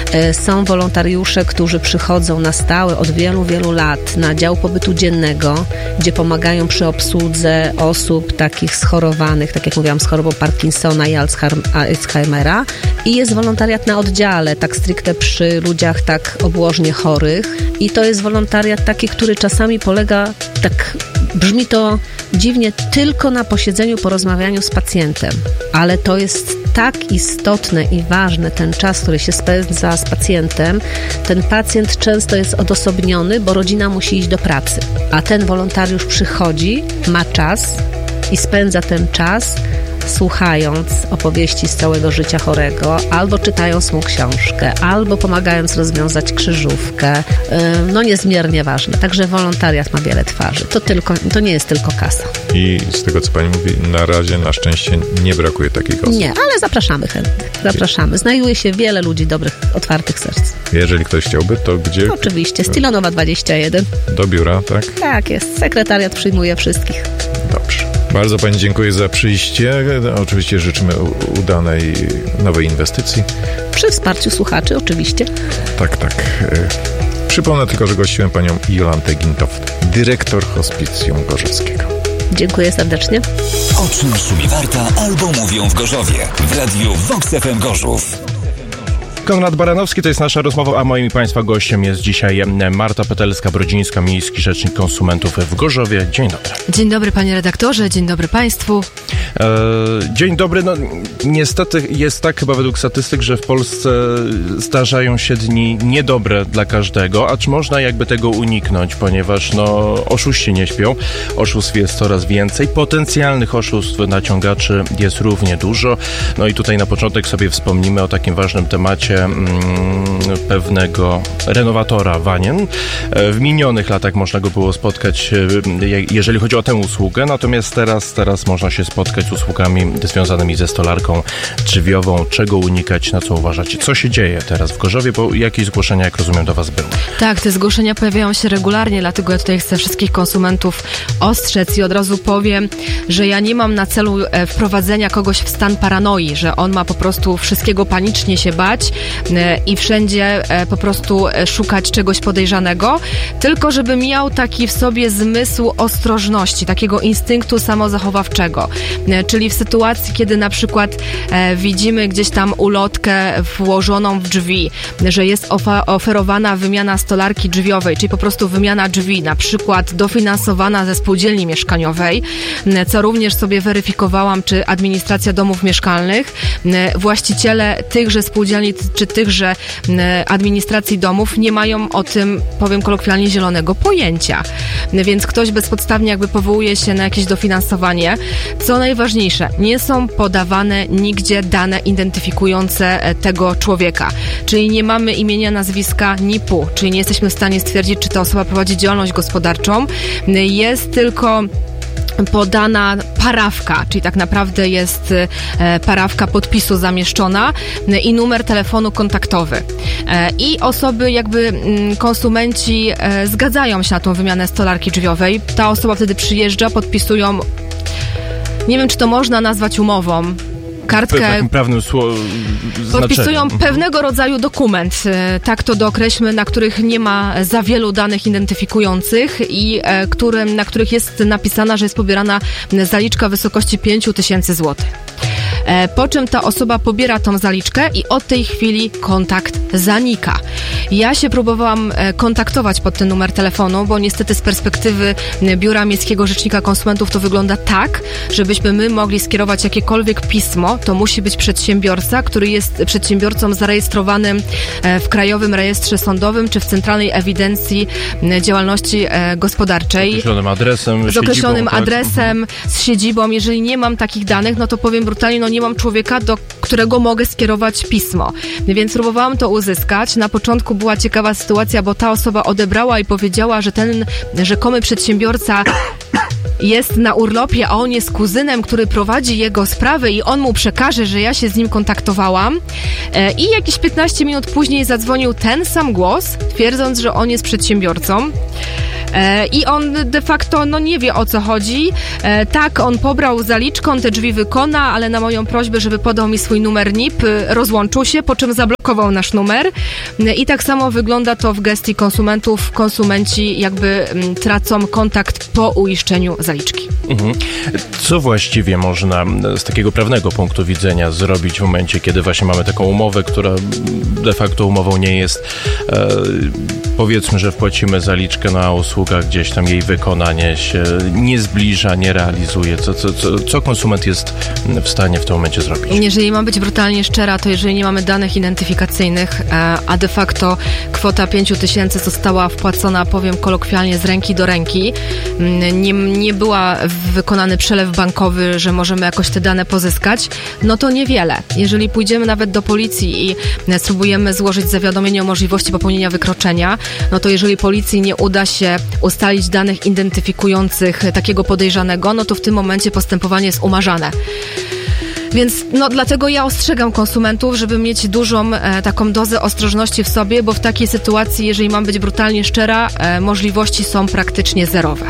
Są wolontariusze, którzy przychodzą na stałe od wielu, wielu lat na dział pobytu dziennego, gdzie pomagają przy obsłudze osób takich schorowanych, tak jak mówiłam, z chorobą Parkinsona i Alzheimera. I jest wolontariat na oddziale, tak stricte przy ludziach tak obłożnie chorych. I to jest wolontariat taki, który czasami polega, tak brzmi to dziwnie, tylko na posiedzeniu, porozmawianiu z pacjentem. Ale to jest tak istotne i ważne, ten czas, który się spędza z pacjentem. Ten pacjent często jest odosobniony, bo rodzina musi iść do pracy. A ten wolontariusz przychodzi, ma czas i spędza ten czas słuchając opowieści z całego życia chorego, albo czytając mu książkę, albo pomagając rozwiązać krzyżówkę. Niezmiernie ważne. Także wolontariat ma wiele twarzy. To nie jest tylko kasa. I z tego, co pani mówi, na razie, na szczęście nie brakuje takich osób. Nie, ale zapraszamy chętnych. Zapraszamy. Znajduje się wiele ludzi dobrych, otwartych serc. Jeżeli ktoś chciałby, to gdzie? Oczywiście. Stilonowa 21. Do biura, tak? Tak jest. Sekretariat przyjmuje wszystkich. Dobrze. Bardzo pani dziękuję za przyjście. Oczywiście życzymy udanej nowej inwestycji. Przy wsparciu słuchaczy, oczywiście. Tak. Przypomnę tylko, że gościłem panią Jolantę Gintoft, dyrektor Hospicjum Gorzowskiego. Dziękuję serdecznie. O czym szumi warta albo mówią w Gorzowie. W radiu Vox FM Gorzów. Konrad Baranowski, to jest nasza rozmowa, a moim i państwa gościem jest dzisiaj Marta Petelska-Brodzińska, miejski rzecznik konsumentów w Gorzowie. Dzień dobry. Dzień dobry, panie redaktorze, dzień dobry państwu. Dzień dobry. Niestety jest tak chyba według statystyk, że w Polsce zdarzają się dni niedobre dla każdego, acz można jakby tego uniknąć, ponieważ oszuści nie śpią, oszustw jest coraz więcej, potencjalnych oszustw, naciągaczy jest równie dużo. I tutaj na początek sobie wspomnimy o takim ważnym temacie pewnego renowatora wanien. W minionych latach można go było spotkać, jeżeli chodzi o tę usługę, natomiast teraz można się spotkać z usługami związanymi ze stolarką drzwiową. Czego unikać, na co uważać? Co się dzieje teraz w Gorzowie? Bo jakieś zgłoszenia, jak rozumiem, do was były. Tak, te zgłoszenia pojawiają się regularnie, dlatego ja tutaj chcę wszystkich konsumentów ostrzec i od razu powiem, że ja nie mam na celu wprowadzenia kogoś w stan paranoi, że on ma po prostu wszystkiego panicznie się bać i wszędzie po prostu szukać czegoś podejrzanego, tylko żeby miał taki w sobie zmysł ostrożności, takiego instynktu samozachowawczego. Czyli w sytuacji, kiedy na przykład widzimy gdzieś tam ulotkę włożoną w drzwi, że jest oferowana wymiana stolarki drzwiowej, czyli po prostu wymiana drzwi, na przykład dofinansowana ze spółdzielni mieszkaniowej, co również sobie weryfikowałam, czy administracja domów mieszkalnych, właściciele tychże spółdzielni czy tychże administracji domów nie mają o tym, powiem kolokwialnie, zielonego pojęcia. Więc ktoś bezpodstawnie jakby powołuje się na jakieś dofinansowanie. Co najważniejsze, nie są podawane nigdzie dane identyfikujące tego człowieka. Czyli nie mamy imienia, nazwiska, NIP-u, czyli nie jesteśmy w stanie stwierdzić, czy ta osoba prowadzi działalność gospodarczą. Jest tylko podana parafka, czyli tak naprawdę jest parafka podpisu zamieszczona i numer telefonu kontaktowy. I osoby konsumenci zgadzają się na tą wymianę stolarki drzwiowej. Ta osoba wtedy przyjeżdża, podpisują, nie wiem, czy to można nazwać umową, kartkę, takim prawnym podpisują pewnego rodzaju dokument, tak to dookreślmy, na których nie ma za wielu danych identyfikujących i na których jest napisana, że jest pobierana zaliczka w wysokości 5 000 złotych. po czym ta osoba pobiera tą zaliczkę i od tej chwili kontakt zanika. Ja się próbowałam kontaktować pod ten numer telefonu, bo niestety z perspektywy Biura Miejskiego Rzecznika Konsumentów to wygląda tak, żebyśmy my mogli skierować jakiekolwiek pismo, to musi być przedsiębiorca, który jest przedsiębiorcą zarejestrowanym w Krajowym Rejestrze Sądowym czy w Centralnej Ewidencji Działalności Gospodarczej. Z określonym adresem, z określonym adresem, z siedzibą. Jeżeli nie mam takich danych, no to powiem brutalnie, no nie mam człowieka, do którego mogę skierować pismo. Więc próbowałam to uzyskać. Na początku była ciekawa sytuacja, bo ta osoba odebrała i powiedziała, że ten rzekomy przedsiębiorca jest na urlopie, a on jest kuzynem, który prowadzi jego sprawę i on mu przekaże, że ja się z nim kontaktowałam. I jakieś 15 minut później zadzwonił ten sam głos, twierdząc, że on jest przedsiębiorcą. I on de facto nie wie, o co chodzi. Tak, on pobrał zaliczkę, on te drzwi wykona, ale na moją prośbę, żeby podał mi swój numer NIP, rozłączył się, po czym zablokował nasz numer. I tak samo wygląda to w gestii konsumentów. Konsumenci jakby tracą kontakt po uiszczeniu zaliczki. Co właściwie można z takiego prawnego punktu widzenia zrobić w momencie, kiedy właśnie mamy taką umowę, która de facto umową nie jest? Powiedzmy, że wpłacimy zaliczkę na usługę, gdzieś tam jej wykonanie się nie zbliża, nie realizuje. Co konsument jest w stanie w tym momencie zrobić? Jeżeli mam być brutalnie szczera, to jeżeli nie mamy danych identyfikacyjnych, a de facto kwota 5 000 została wpłacona, powiem kolokwialnie, z ręki do ręki, nie była wykonany przelew bankowy, że możemy jakoś te dane pozyskać, no to niewiele. Jeżeli pójdziemy nawet do policji i spróbujemy złożyć zawiadomienie o możliwości popełnienia wykroczenia, no to jeżeli policji nie uda się ustalić danych identyfikujących takiego podejrzanego, no to w tym momencie postępowanie jest umarzane. Więc dlatego ja ostrzegam konsumentów, żeby mieć dużą taką dozę ostrożności w sobie, bo w takiej sytuacji, jeżeli mam być brutalnie szczera, możliwości są praktycznie zerowe.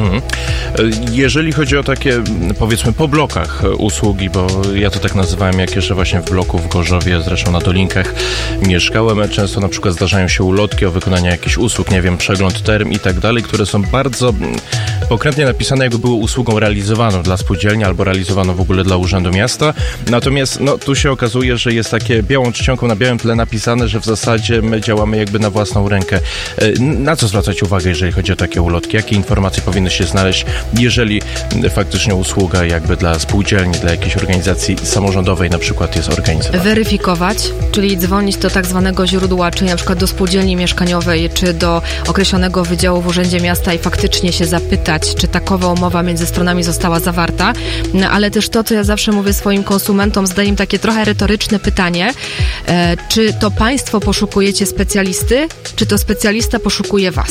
Jeżeli chodzi o takie, powiedzmy, po blokach usługi, bo ja to tak nazywałem, jak jeszcze właśnie w bloku w Gorzowie, zresztą na Dolinkach mieszkałem, często na przykład zdarzają się ulotki o wykonanie jakichś usług, nie wiem, przegląd term i tak dalej, które są bardzo pokrętnie napisane, jakby były usługą realizowaną dla spółdzielni albo realizowaną w ogóle dla Urzędu Miasta. Natomiast tu się okazuje, że jest takie białą czcionką na białym tle napisane, że w zasadzie my działamy jakby na własną rękę. Na co zwracać uwagę, jeżeli chodzi o takie ulotki? Jakie informacje powinny się znaleźć, jeżeli faktycznie usługa jakby dla spółdzielni, dla jakiejś organizacji samorządowej na przykład jest organizowana? Weryfikować, czyli dzwonić do tak zwanego źródła, czyli na przykład do spółdzielni mieszkaniowej, czy do określonego wydziału w Urzędzie Miasta i faktycznie się zapytać, czy takowa umowa między stronami została zawarta, ale też to, co ja zawsze mówię swoim konsumentom, zadaję im takie trochę retoryczne pytanie, czy to państwo poszukujecie specjalisty, czy to specjalista poszukuje was?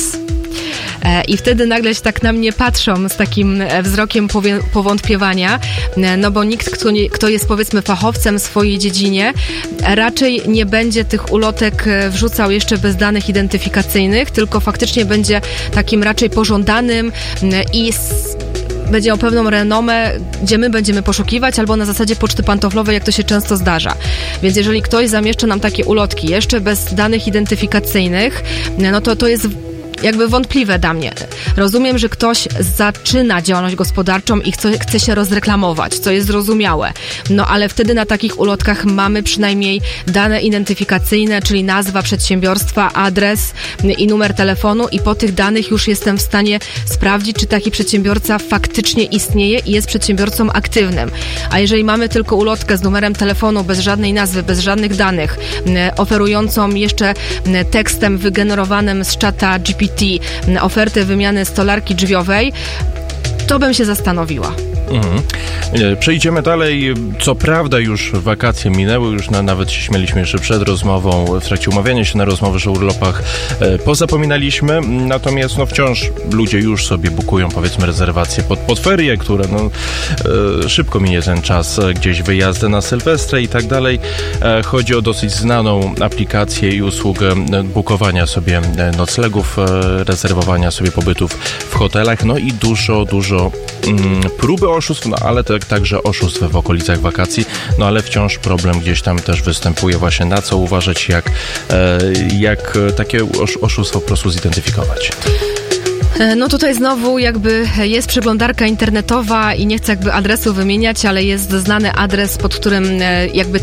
I wtedy nagle się tak na mnie patrzą z takim wzrokiem powątpiewania, bo nikt, kto jest powiedzmy fachowcem w swojej dziedzinie, raczej nie będzie tych ulotek wrzucał jeszcze bez danych identyfikacyjnych, tylko faktycznie będzie takim raczej pożądanym i będzie miał pewną renomę, gdzie my będziemy poszukiwać, albo na zasadzie poczty pantoflowej, jak to się często zdarza. Więc jeżeli ktoś zamieszcza nam takie ulotki jeszcze bez danych identyfikacyjnych, to jest jakby wątpliwe dla mnie. Rozumiem, że ktoś zaczyna działalność gospodarczą i chce się rozreklamować, co jest zrozumiałe. Ale wtedy na takich ulotkach mamy przynajmniej dane identyfikacyjne, czyli nazwa przedsiębiorstwa, adres i numer telefonu i po tych danych już jestem w stanie sprawdzić, czy taki przedsiębiorca faktycznie istnieje i jest przedsiębiorcą aktywnym. A jeżeli mamy tylko ulotkę z numerem telefonu, bez żadnej nazwy, bez żadnych danych, oferującą jeszcze tekstem wygenerowanym z czata GPT ofertę wymiany stolarki drzwiowej, to bym się zastanowiła. Przejdziemy dalej. Co prawda już wakacje minęły, już nawet się śmieliśmy jeszcze przed rozmową, w trakcie umawiania się na rozmowę, że o urlopach pozapominaliśmy, natomiast wciąż ludzie już sobie bukują, powiedzmy, rezerwacje pod ferie, które szybko minie ten czas, gdzieś wyjazdy na Sylwestrę i tak dalej. Chodzi o dosyć znaną aplikację i usługę bukowania sobie noclegów, rezerwowania sobie pobytów w hotelach, i dużo próby oszustw, ale także oszustw w okolicach wakacji, ale wciąż problem gdzieś tam też występuje właśnie, na co uważać, jak takie oszustwo po prostu zidentyfikować. No tutaj znowu jakby jest przeglądarka internetowa i nie chcę jakby adresu wymieniać, ale jest znany adres, pod którym jakby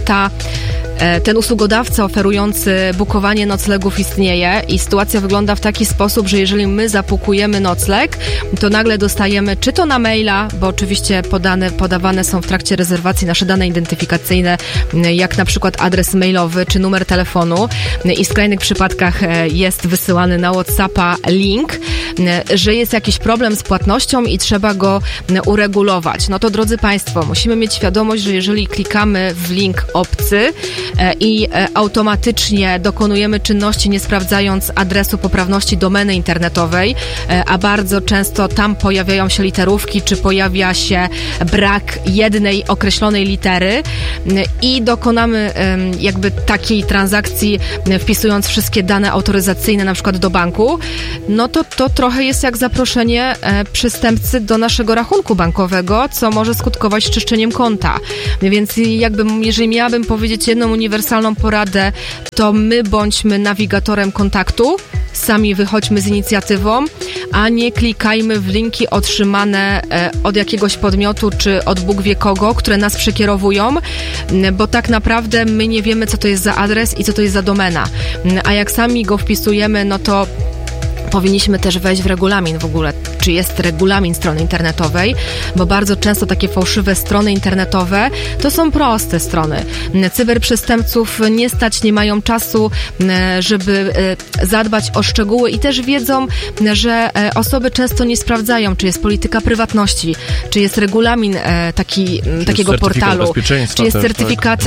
ten usługodawca oferujący bukowanie noclegów istnieje i sytuacja wygląda w taki sposób, że jeżeli my zapukujemy nocleg, to nagle dostajemy czy to na maila, bo oczywiście podawane są w trakcie rezerwacji nasze dane identyfikacyjne, jak na przykład adres mailowy czy numer telefonu i w skrajnych przypadkach jest wysyłany na WhatsAppa link, że jest jakiś problem z płatnością i trzeba go uregulować. No to drodzy Państwo, musimy mieć świadomość, że jeżeli klikamy w link obcy i automatycznie dokonujemy czynności, nie sprawdzając adresu poprawności domeny internetowej, a bardzo często tam pojawiają się literówki, czy pojawia się brak jednej określonej litery i dokonamy jakby takiej transakcji, wpisując wszystkie dane autoryzacyjne na przykład do banku, no to trochę jest jak zaproszenie przestępcy do naszego rachunku bankowego, co może skutkować czyszczeniem konta. Więc jakby, jeżeli miałabym powiedzieć jedną uniwersalną poradę, to my bądźmy nawigatorem kontaktu, sami wychodźmy z inicjatywą, a nie klikajmy w linki otrzymane od jakiegoś podmiotu, czy od Bóg wie kogo, które nas przekierowują, bo tak naprawdę my nie wiemy, co to jest za adres i co to jest za domena. A jak sami go wpisujemy, no to powinniśmy też wejść w regulamin w ogóle, czy jest regulamin strony internetowej, bo bardzo często takie fałszywe strony internetowe to są proste strony. Cyberprzestępców nie stać, nie mają czasu, żeby zadbać o szczegóły i też wiedzą, że osoby często nie sprawdzają, czy jest polityka prywatności, czy jest regulamin takiego portalu, czy jest certyfikat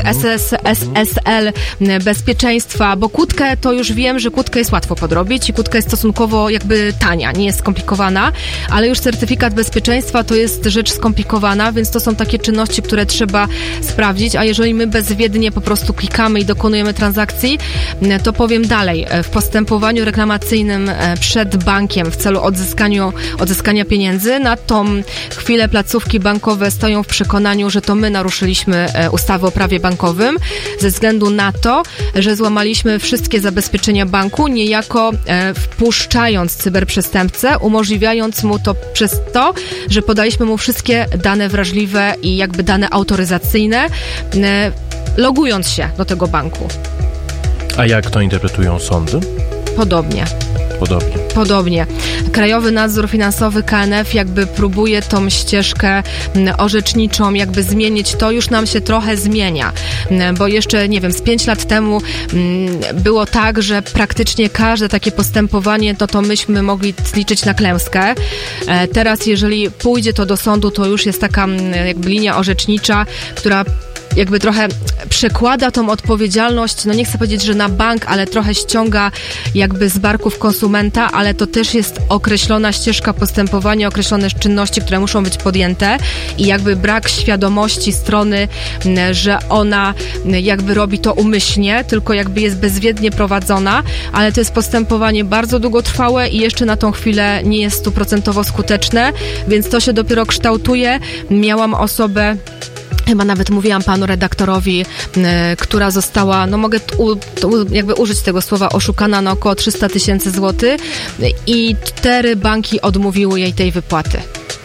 SSL bezpieczeństwa, bo kłódkę to już wiem, że kłódkę jest łatwo podrobić i kłódka jest stosunkowo jakby tania, nie jest skomplikowana, ale już certyfikat bezpieczeństwa to jest rzecz skomplikowana, więc to są takie czynności, które trzeba sprawdzić, a jeżeli my bezwiednie po prostu klikamy i dokonujemy transakcji, to powiem dalej, w postępowaniu reklamacyjnym przed bankiem w celu odzyskania pieniędzy, na tą chwilę placówki bankowe stoją w przekonaniu, że to my naruszyliśmy ustawę o prawie bankowym ze względu na to, że złamaliśmy wszystkie zabezpieczenia banku, niejako wpuszczając cyberprzestępcę, umożliwiając mu to przez to, że podaliśmy mu wszystkie dane wrażliwe i jakby dane autoryzacyjne, logując się do tego banku. A jak to interpretują sądy? Podobnie. Krajowy Nadzór Finansowy, KNF, jakby próbuje tą ścieżkę orzeczniczą jakby zmienić. To już nam się trochę zmienia, bo jeszcze, nie wiem, z 5 lat temu było tak, że praktycznie każde takie postępowanie, to myśmy mogli liczyć na klęskę. Teraz, jeżeli pójdzie to do sądu, to już jest taka jakby linia orzecznicza, która jakby trochę przekłada tą odpowiedzialność, no nie chcę powiedzieć, że na bank, ale trochę ściąga jakby z barków konsumenta, ale to też jest określona ścieżka postępowania, określone czynności, które muszą być podjęte i jakby brak świadomości strony, że ona jakby robi to umyślnie, tylko jakby jest bezwiednie prowadzona, ale to jest postępowanie bardzo długotrwałe i jeszcze na tą chwilę nie jest 100% skuteczne, więc to się dopiero kształtuje. Miałam osobę, chyba nawet mówiłam panu redaktorowi, która została, no mogę jakby użyć tego słowa, oszukana na około 300 000 złotych i 4 banki odmówiły jej tej wypłaty.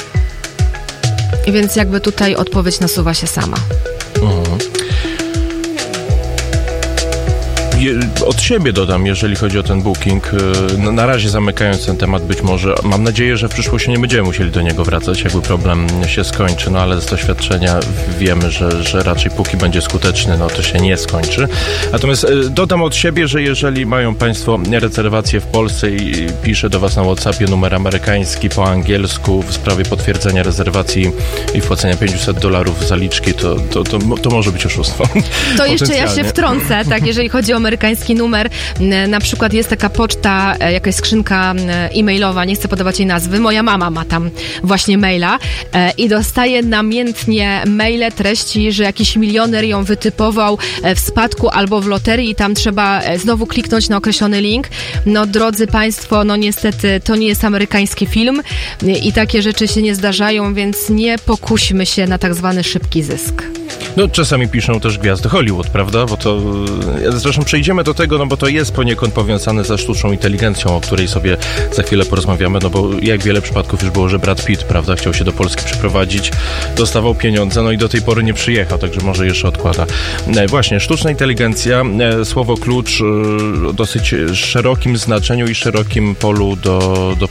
I więc jakby tutaj odpowiedź nasuwa się sama. Od siebie dodam, jeżeli chodzi o ten booking, na razie zamykając ten temat, być może, mam nadzieję, że w przyszłości nie będziemy musieli do niego wracać, jakby problem się skończy, no ale z doświadczenia wiemy, że raczej póki będzie skuteczny, no to się nie skończy. Natomiast dodam od siebie, że jeżeli mają Państwo rezerwację w Polsce i pisze do Was na WhatsAppie numer amerykański po angielsku w sprawie potwierdzenia rezerwacji i wpłacenia $500 zaliczki, to może być oszustwo. To jeszcze ja się wtrącę, tak, jeżeli chodzi o amerykański numer, na przykład jest taka poczta, jakaś skrzynka e-mailowa, nie chcę podawać jej nazwy, moja mama ma tam właśnie maila i dostaje namiętnie maile treści, że jakiś milioner ją wytypował w spadku albo w loterii i tam trzeba znowu kliknąć na określony link. No drodzy Państwo, no niestety to nie jest amerykański film i takie rzeczy się nie zdarzają, więc nie pokuśmy się na tak zwany szybki zysk. No czasami piszą też gwiazdy Hollywood, prawda? Bo to, zresztą przejdziemy do tego, no bo to jest poniekąd powiązane ze sztuczną inteligencją, o której sobie za chwilę porozmawiamy, no bo jak wiele przypadków już było, że Brad Pitt, prawda, chciał się do Polski przeprowadzić, dostawał pieniądze, no i do tej pory nie przyjechał, także może jeszcze odkłada. Właśnie, sztuczna inteligencja, słowo klucz o dosyć szerokim znaczeniu i szerokim polu do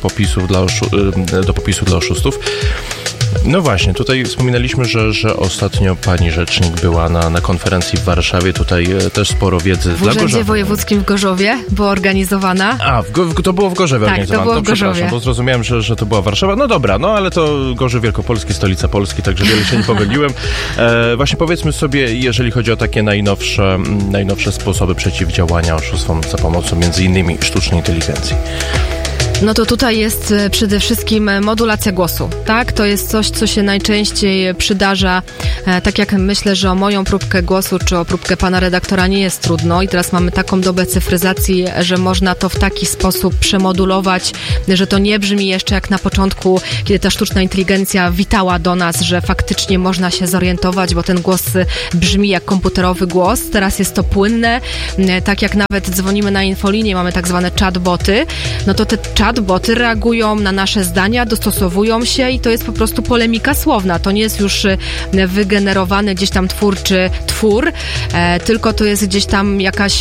popisu dla oszustów. No właśnie, tutaj wspominaliśmy, że ostatnio pani rzecznik była na konferencji w Warszawie, tutaj też sporo wiedzy dla Gorzowa. W Urzędzie Wojewódzkim w Gorzowie była organizowana. To było w Gorzowie organizowane. Tak, to było w Gorzowie. Przepraszam, bo zrozumiałem, że to była Warszawa. No dobra, no ale to Gorzów Wielkopolski, stolica Polski, także wiele się nie pomyliłem. Właśnie powiedzmy sobie, jeżeli chodzi o takie najnowsze sposoby przeciwdziałania oszustwom za pomocą między innymi sztucznej inteligencji. No to tutaj jest przede wszystkim modulacja głosu, tak? To jest coś, co się najczęściej przydarza. Tak jak myślę, że o moją próbkę głosu, czy o próbkę pana redaktora nie jest trudno i teraz mamy taką dobę cyfryzacji, że można to w taki sposób przemodulować, że to nie brzmi jeszcze jak na początku, kiedy ta sztuczna inteligencja witała do nas, że faktycznie można się zorientować, bo ten głos brzmi jak komputerowy głos. Teraz jest to płynne. Tak jak nawet dzwonimy na infolinię, mamy tak zwane chatboty, no to te chatboty reagują na nasze zdania, dostosowują się i to jest po prostu polemika słowna. To nie jest już wygenerowany gdzieś tam twórczy twór, tylko to jest gdzieś tam jakaś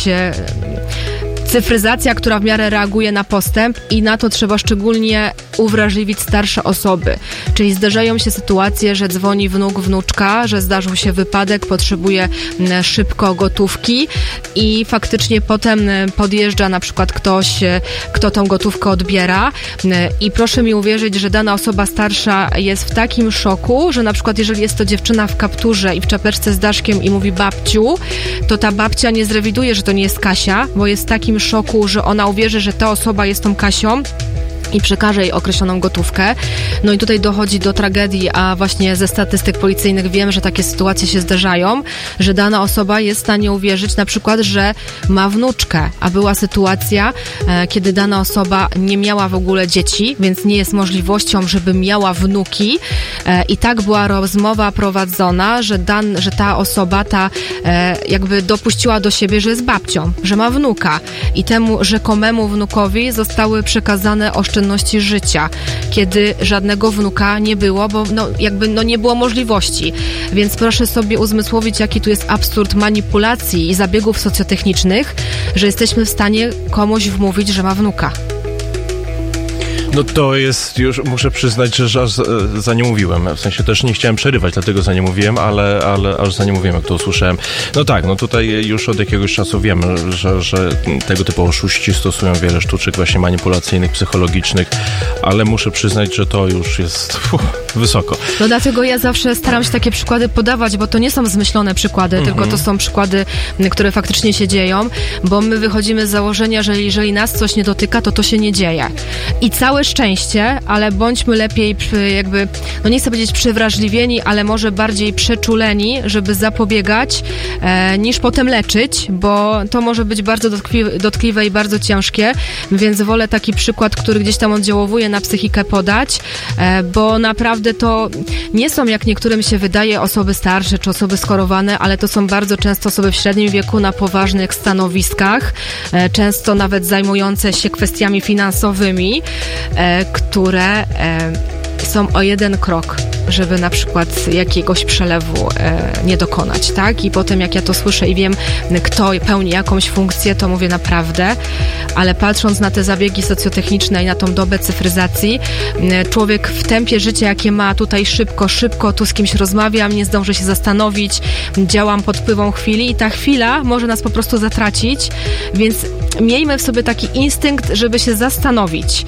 cyfryzacja, która w miarę reaguje na postęp i na to trzeba szczególnie uwrażliwić starsze osoby. Czyli zdarzają się sytuacje, że dzwoni wnuk, wnuczka, że zdarzył się wypadek, potrzebuje szybko gotówki i faktycznie potem podjeżdża na przykład ktoś, kto tą gotówkę odbiera i proszę mi uwierzyć, że dana osoba starsza jest w takim szoku, że na przykład jeżeli jest to dziewczyna w kapturze i w czapeczce z daszkiem i mówi babciu, to ta babcia nie zrewiduje, że to nie jest Kasia, bo jest w takim szoku, że ona uwierzy, że ta osoba jest tą Kasią i przekaże jej określoną gotówkę. No i tutaj dochodzi do tragedii, a właśnie ze statystyk policyjnych wiem, że takie sytuacje się zdarzają, że dana osoba jest w stanie uwierzyć na przykład, że ma wnuczkę, a była sytuacja, kiedy dana osoba nie miała w ogóle dzieci, więc nie jest możliwością, żeby miała wnuki i tak była rozmowa prowadzona, że ta osoba jakby dopuściła do siebie, że jest babcią, że ma wnuka i temu rzekomemu wnukowi zostały przekazane oszczędności życia, kiedy żadnego wnuka nie było, bo nie było możliwości. Więc proszę sobie uzmysłowić, jaki tu jest absurd manipulacji i zabiegów socjotechnicznych, że jesteśmy w stanie komuś wmówić, że ma wnuka. No to jest już, muszę przyznać, że aż za nie mówiłem. W sensie też nie chciałem przerywać, dlatego za nie mówiłem, ale aż za nie mówiłem, jak to usłyszałem. No tak, no tutaj już od jakiegoś czasu wiemy, że tego typu oszuści stosują wiele sztuczek właśnie manipulacyjnych, psychologicznych, ale muszę przyznać, że to już jest wysoko. No dlatego ja zawsze staram się takie przykłady podawać, bo to nie są zmyślone przykłady, tylko to są przykłady, które faktycznie się dzieją, bo my wychodzimy z założenia, że jeżeli nas coś nie dotyka, to się nie dzieje. I całe szczęście, ale bądźmy lepiej nie chcę powiedzieć przewrażliwieni, ale może bardziej przeczuleni, żeby zapobiegać, niż potem leczyć, bo to może być bardzo dotkliwe i bardzo ciężkie, więc wolę taki przykład, który gdzieś tam oddziałuje na psychikę podać, bo naprawdę to nie są, jak niektórym się wydaje, osoby starsze czy osoby schorowane, ale to są bardzo często osoby w średnim wieku na poważnych stanowiskach, często nawet zajmujące się kwestiami finansowymi, które są o jeden krok, żeby na przykład jakiegoś przelewu nie dokonać, tak? I potem jak ja to słyszę i wiem, kto pełni jakąś funkcję, to mówię naprawdę, ale patrząc na te zabiegi socjotechniczne i na tą dobę cyfryzacji, człowiek w tempie życia, jakie ma tutaj szybko, tu z kimś rozmawiam, nie zdążę się zastanowić, działam pod wpływem chwili i ta chwila może nas po prostu zatracić, więc miejmy w sobie taki instynkt, żeby się zastanowić.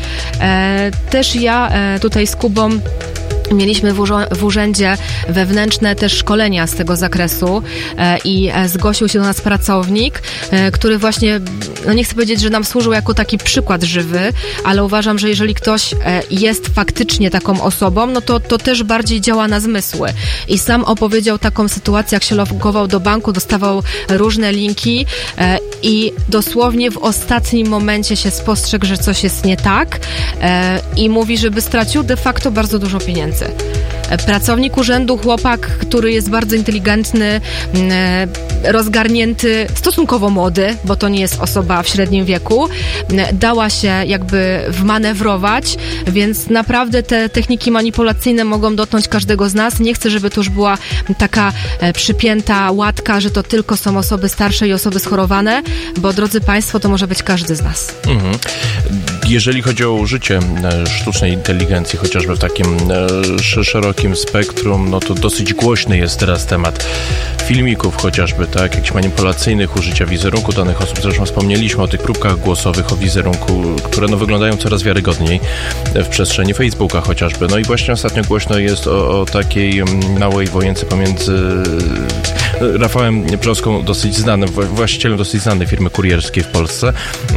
Też ja tutaj z Kubą mieliśmy w urzędzie wewnętrzne też szkolenia z tego zakresu i zgłosił się do nas pracownik, który właśnie, nie chcę powiedzieć, że nam służył jako taki przykład żywy, ale uważam, że jeżeli ktoś jest faktycznie taką osobą, no to też bardziej działa na zmysły. I sam opowiedział taką sytuację, jak się logował do banku, dostawał różne linki i dosłownie w ostatnim momencie się spostrzegł, że coś jest nie tak i mówi, żeby stracił de facto bardzo dużo pieniędzy. pracownik urzędu, chłopak, który jest bardzo inteligentny, rozgarnięty, stosunkowo młody, bo to nie jest osoba w średnim wieku, dała się jakby wmanewrować, więc naprawdę te techniki manipulacyjne mogą dotknąć każdego z nas. Nie chcę, żeby to już była taka przypięta łatka, że to tylko są osoby starsze i osoby schorowane, bo drodzy Państwo, to może być każdy z nas. Jeżeli chodzi o użycie sztucznej inteligencji, chociażby w takim szerokim spektrum, no to dosyć głośny jest teraz temat filmików chociażby, tak, jakichś manipulacyjnych, użycia wizerunku danych osób. Zresztą wspomnieliśmy o tych próbkach głosowych, o wizerunku, które no wyglądają coraz wiarygodniej w przestrzeni Facebooka chociażby. No i właśnie ostatnio głośno jest o takiej małej wojence pomiędzy Rafałem Brzoską, dosyć znanym, właścicielem dosyć znanej firmy kurierskiej w Polsce,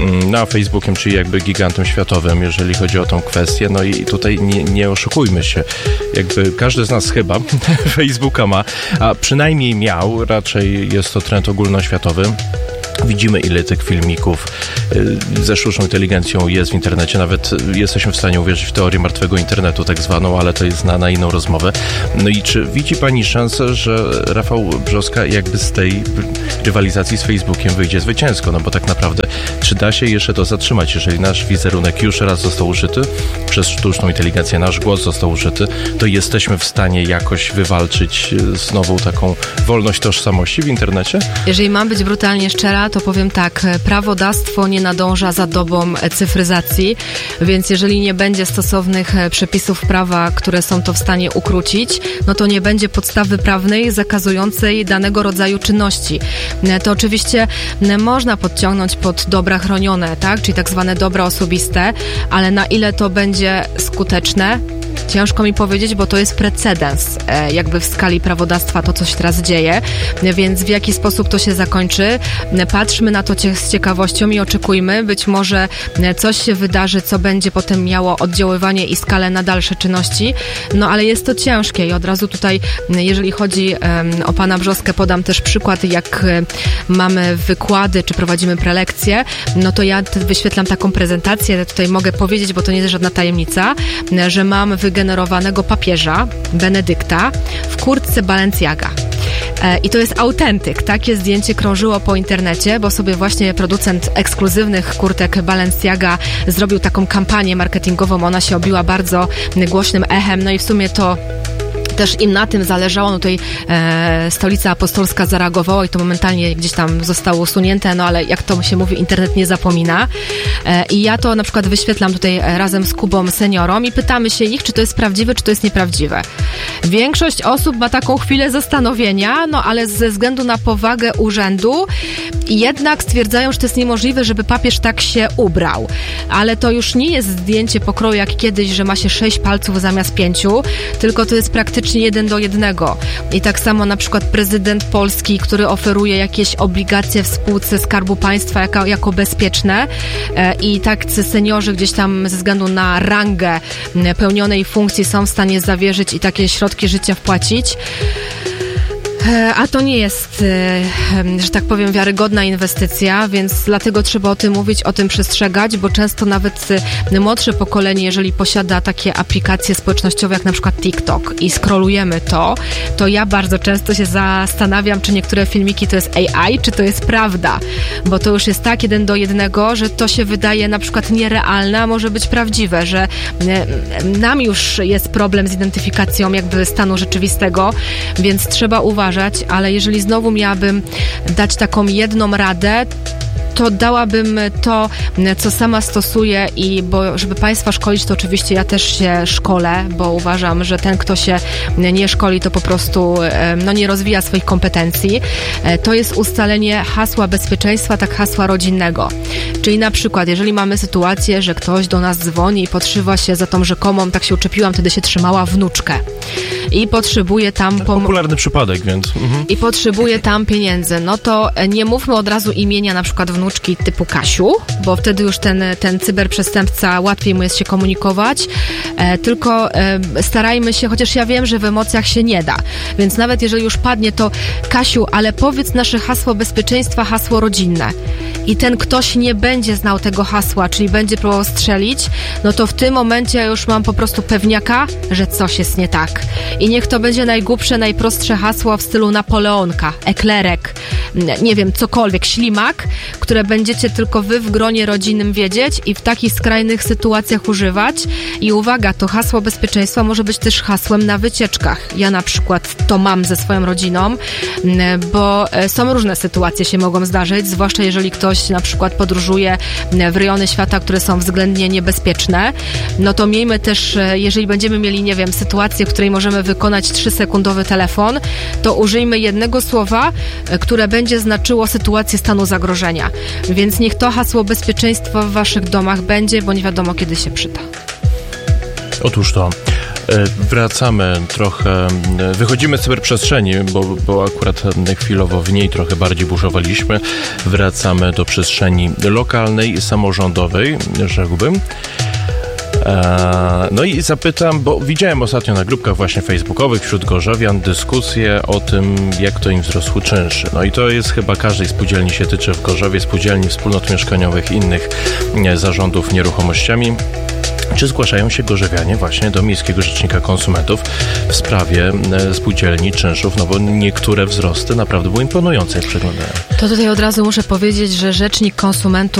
a Facebookiem, czyli jakby gigantem światowym, jeżeli chodzi o tą kwestię. No i tutaj nie oszukujmy się. Jakby każdy z nas chyba Facebooka ma, a przynajmniej miał, raczej jest to trend ogólnoświatowy. Widzimy, ile tych filmików ze sztuczną inteligencją jest w internecie. Nawet jesteśmy w stanie uwierzyć w teorię martwego internetu, tak zwaną, ale to jest na inną rozmowę. No i czy widzi Pani szansę, że Rafał Brzoska jakby z tej rywalizacji z Facebookiem wyjdzie zwycięsko? No bo tak naprawdę, czy da się jeszcze to zatrzymać? Jeżeli nasz wizerunek już raz został użyty przez sztuczną inteligencję, nasz głos został użyty, to jesteśmy w stanie jakoś wywalczyć znowu taką wolność tożsamości w internecie? Jeżeli mam być brutalnie szczera, to powiem tak, prawodawstwo nie nadąża za dobą cyfryzacji, więc jeżeli nie będzie stosownych przepisów prawa, które są to w stanie ukrócić, no to nie będzie podstawy prawnej zakazującej danego rodzaju czynności. To oczywiście można podciągnąć pod dobra chronione, tak, czyli tak zwane dobra osobiste, ale na ile to będzie skuteczne, ciężko mi powiedzieć, bo to jest precedens jakby w skali prawodawstwa to, co się teraz dzieje, więc w jaki sposób to się zakończy. Patrzmy na to z ciekawością i oczekujmy. Być może coś się wydarzy, co będzie potem miało oddziaływanie i skalę na dalsze czynności, no ale jest to ciężkie i od razu tutaj, jeżeli chodzi o pana Brzoskę, podam też przykład, jak mamy wykłady, czy prowadzimy prelekcje, no to ja wyświetlam taką prezentację, tutaj mogę powiedzieć, bo to nie jest żadna tajemnica, że mam wygenerowanego papieża, Benedykta, w kurtce Balenciaga. I to jest autentyk. Takie zdjęcie krążyło po internecie, bo sobie właśnie producent ekskluzywnych kurtek Balenciaga zrobił taką kampanię marketingową. Ona się obiła bardzo głośnym echem. No i w sumie to też im na tym zależało, no tutaj Stolica Apostolska zareagowała i to momentalnie gdzieś tam zostało usunięte, no ale jak to się mówi, internet nie zapomina. I ja to na przykład wyświetlam tutaj razem z Kubą seniorom i pytamy się ich, czy to jest prawdziwe, czy to jest nieprawdziwe. Większość osób ma taką chwilę zastanowienia, no ale ze względu na powagę urzędu jednak stwierdzają, że to jest niemożliwe, żeby papież tak się ubrał. Ale to już nie jest zdjęcie pokroju jak kiedyś, że ma się 6 palców zamiast 5, tylko to jest praktycznie 1:1. I tak samo na przykład prezydent Polski, który oferuje jakieś obligacje w spółce Skarbu Państwa jako bezpieczne i tacy seniorzy gdzieś tam ze względu na rangę pełnionej funkcji są w stanie zawierzyć i takie środki życia wpłacić. A to nie jest, że tak powiem, wiarygodna inwestycja, więc dlatego trzeba o tym mówić, o tym przestrzegać, bo często nawet młodsze pokolenie, jeżeli posiada takie aplikacje społecznościowe jak na przykład TikTok i scrollujemy to ja bardzo często się zastanawiam, czy niektóre filmiki to jest AI, czy to jest prawda, bo to już jest tak 1:1, że to się wydaje na przykład nierealne, a może być prawdziwe, że nam już jest problem z identyfikacją jakby stanu rzeczywistego, więc trzeba uważać, ale jeżeli znowu miałabym dać taką jedną radę, to dałabym to, co sama stosuję bo żeby Państwa szkolić, to oczywiście ja też się szkolę, bo uważam, że ten, kto się nie szkoli, to po prostu nie rozwija swoich kompetencji. To jest ustalenie hasła bezpieczeństwa, tak hasła rodzinnego. Czyli na przykład, jeżeli mamy sytuację, że ktoś do nas dzwoni i podszywa się za tą rzekomą, tak się uczepiłam, wtedy się trzymała wnuczkę i potrzebuje tam... Popularny przypadek, więc... I potrzebuje tam pieniędzy, no to nie mówmy od razu imienia na przykład wnuczki typu Kasiu, bo wtedy już ten cyberprzestępca łatwiej mu jest się komunikować, tylko starajmy się, chociaż ja wiem, że w emocjach się nie da, więc nawet jeżeli już padnie to Kasiu, ale powiedz nasze hasło bezpieczeństwa, hasło rodzinne i ten ktoś nie będzie będzie znał tego hasła, czyli będzie próbował strzelić, no to w tym momencie ja już mam po prostu pewniaka, że coś jest nie tak. I niech to będzie najgłupsze, najprostsze hasło w stylu Napoleonka, eklerek, nie wiem, cokolwiek, ślimak, które będziecie tylko wy w gronie rodzinnym wiedzieć i w takich skrajnych sytuacjach używać. I uwaga, to hasło bezpieczeństwa może być też hasłem na wycieczkach. Ja na przykład to mam ze swoją rodziną, bo są różne sytuacje się mogą zdarzyć, zwłaszcza jeżeli ktoś na przykład podróżuje w rejony świata, które są względnie niebezpieczne, no to miejmy też, jeżeli będziemy mieli, nie wiem, sytuację, w której możemy wykonać 3-sekundowy telefon, to użyjmy jednego słowa, które będzie znaczyło sytuację stanu zagrożenia. Więc niech to hasło bezpieczeństwa w waszych domach będzie, bo nie wiadomo, kiedy się przyda. Otóż to. Wracamy trochę, wychodzimy z cyberprzestrzeni, bo akurat chwilowo w niej trochę bardziej burzowaliśmy. Wracamy do przestrzeni lokalnej, samorządowej, rzekłbym. No i zapytam, bo widziałem ostatnio na grupkach właśnie facebookowych wśród gorzowian dyskusję o tym, jak to im wzrosły czynsze. No i to jest chyba każdej spółdzielni się tyczy w Gorzowie, spółdzielni, wspólnot mieszkaniowych i innych zarządów nieruchomościami. Czy zgłaszają się gorzowianie właśnie do Miejskiego Rzecznika Konsumentów w sprawie spółdzielni czynszów, no bo niektóre wzrosty naprawdę były imponujące, jak przeglądałem. To tutaj od razu muszę powiedzieć, że Rzecznik Konsumentów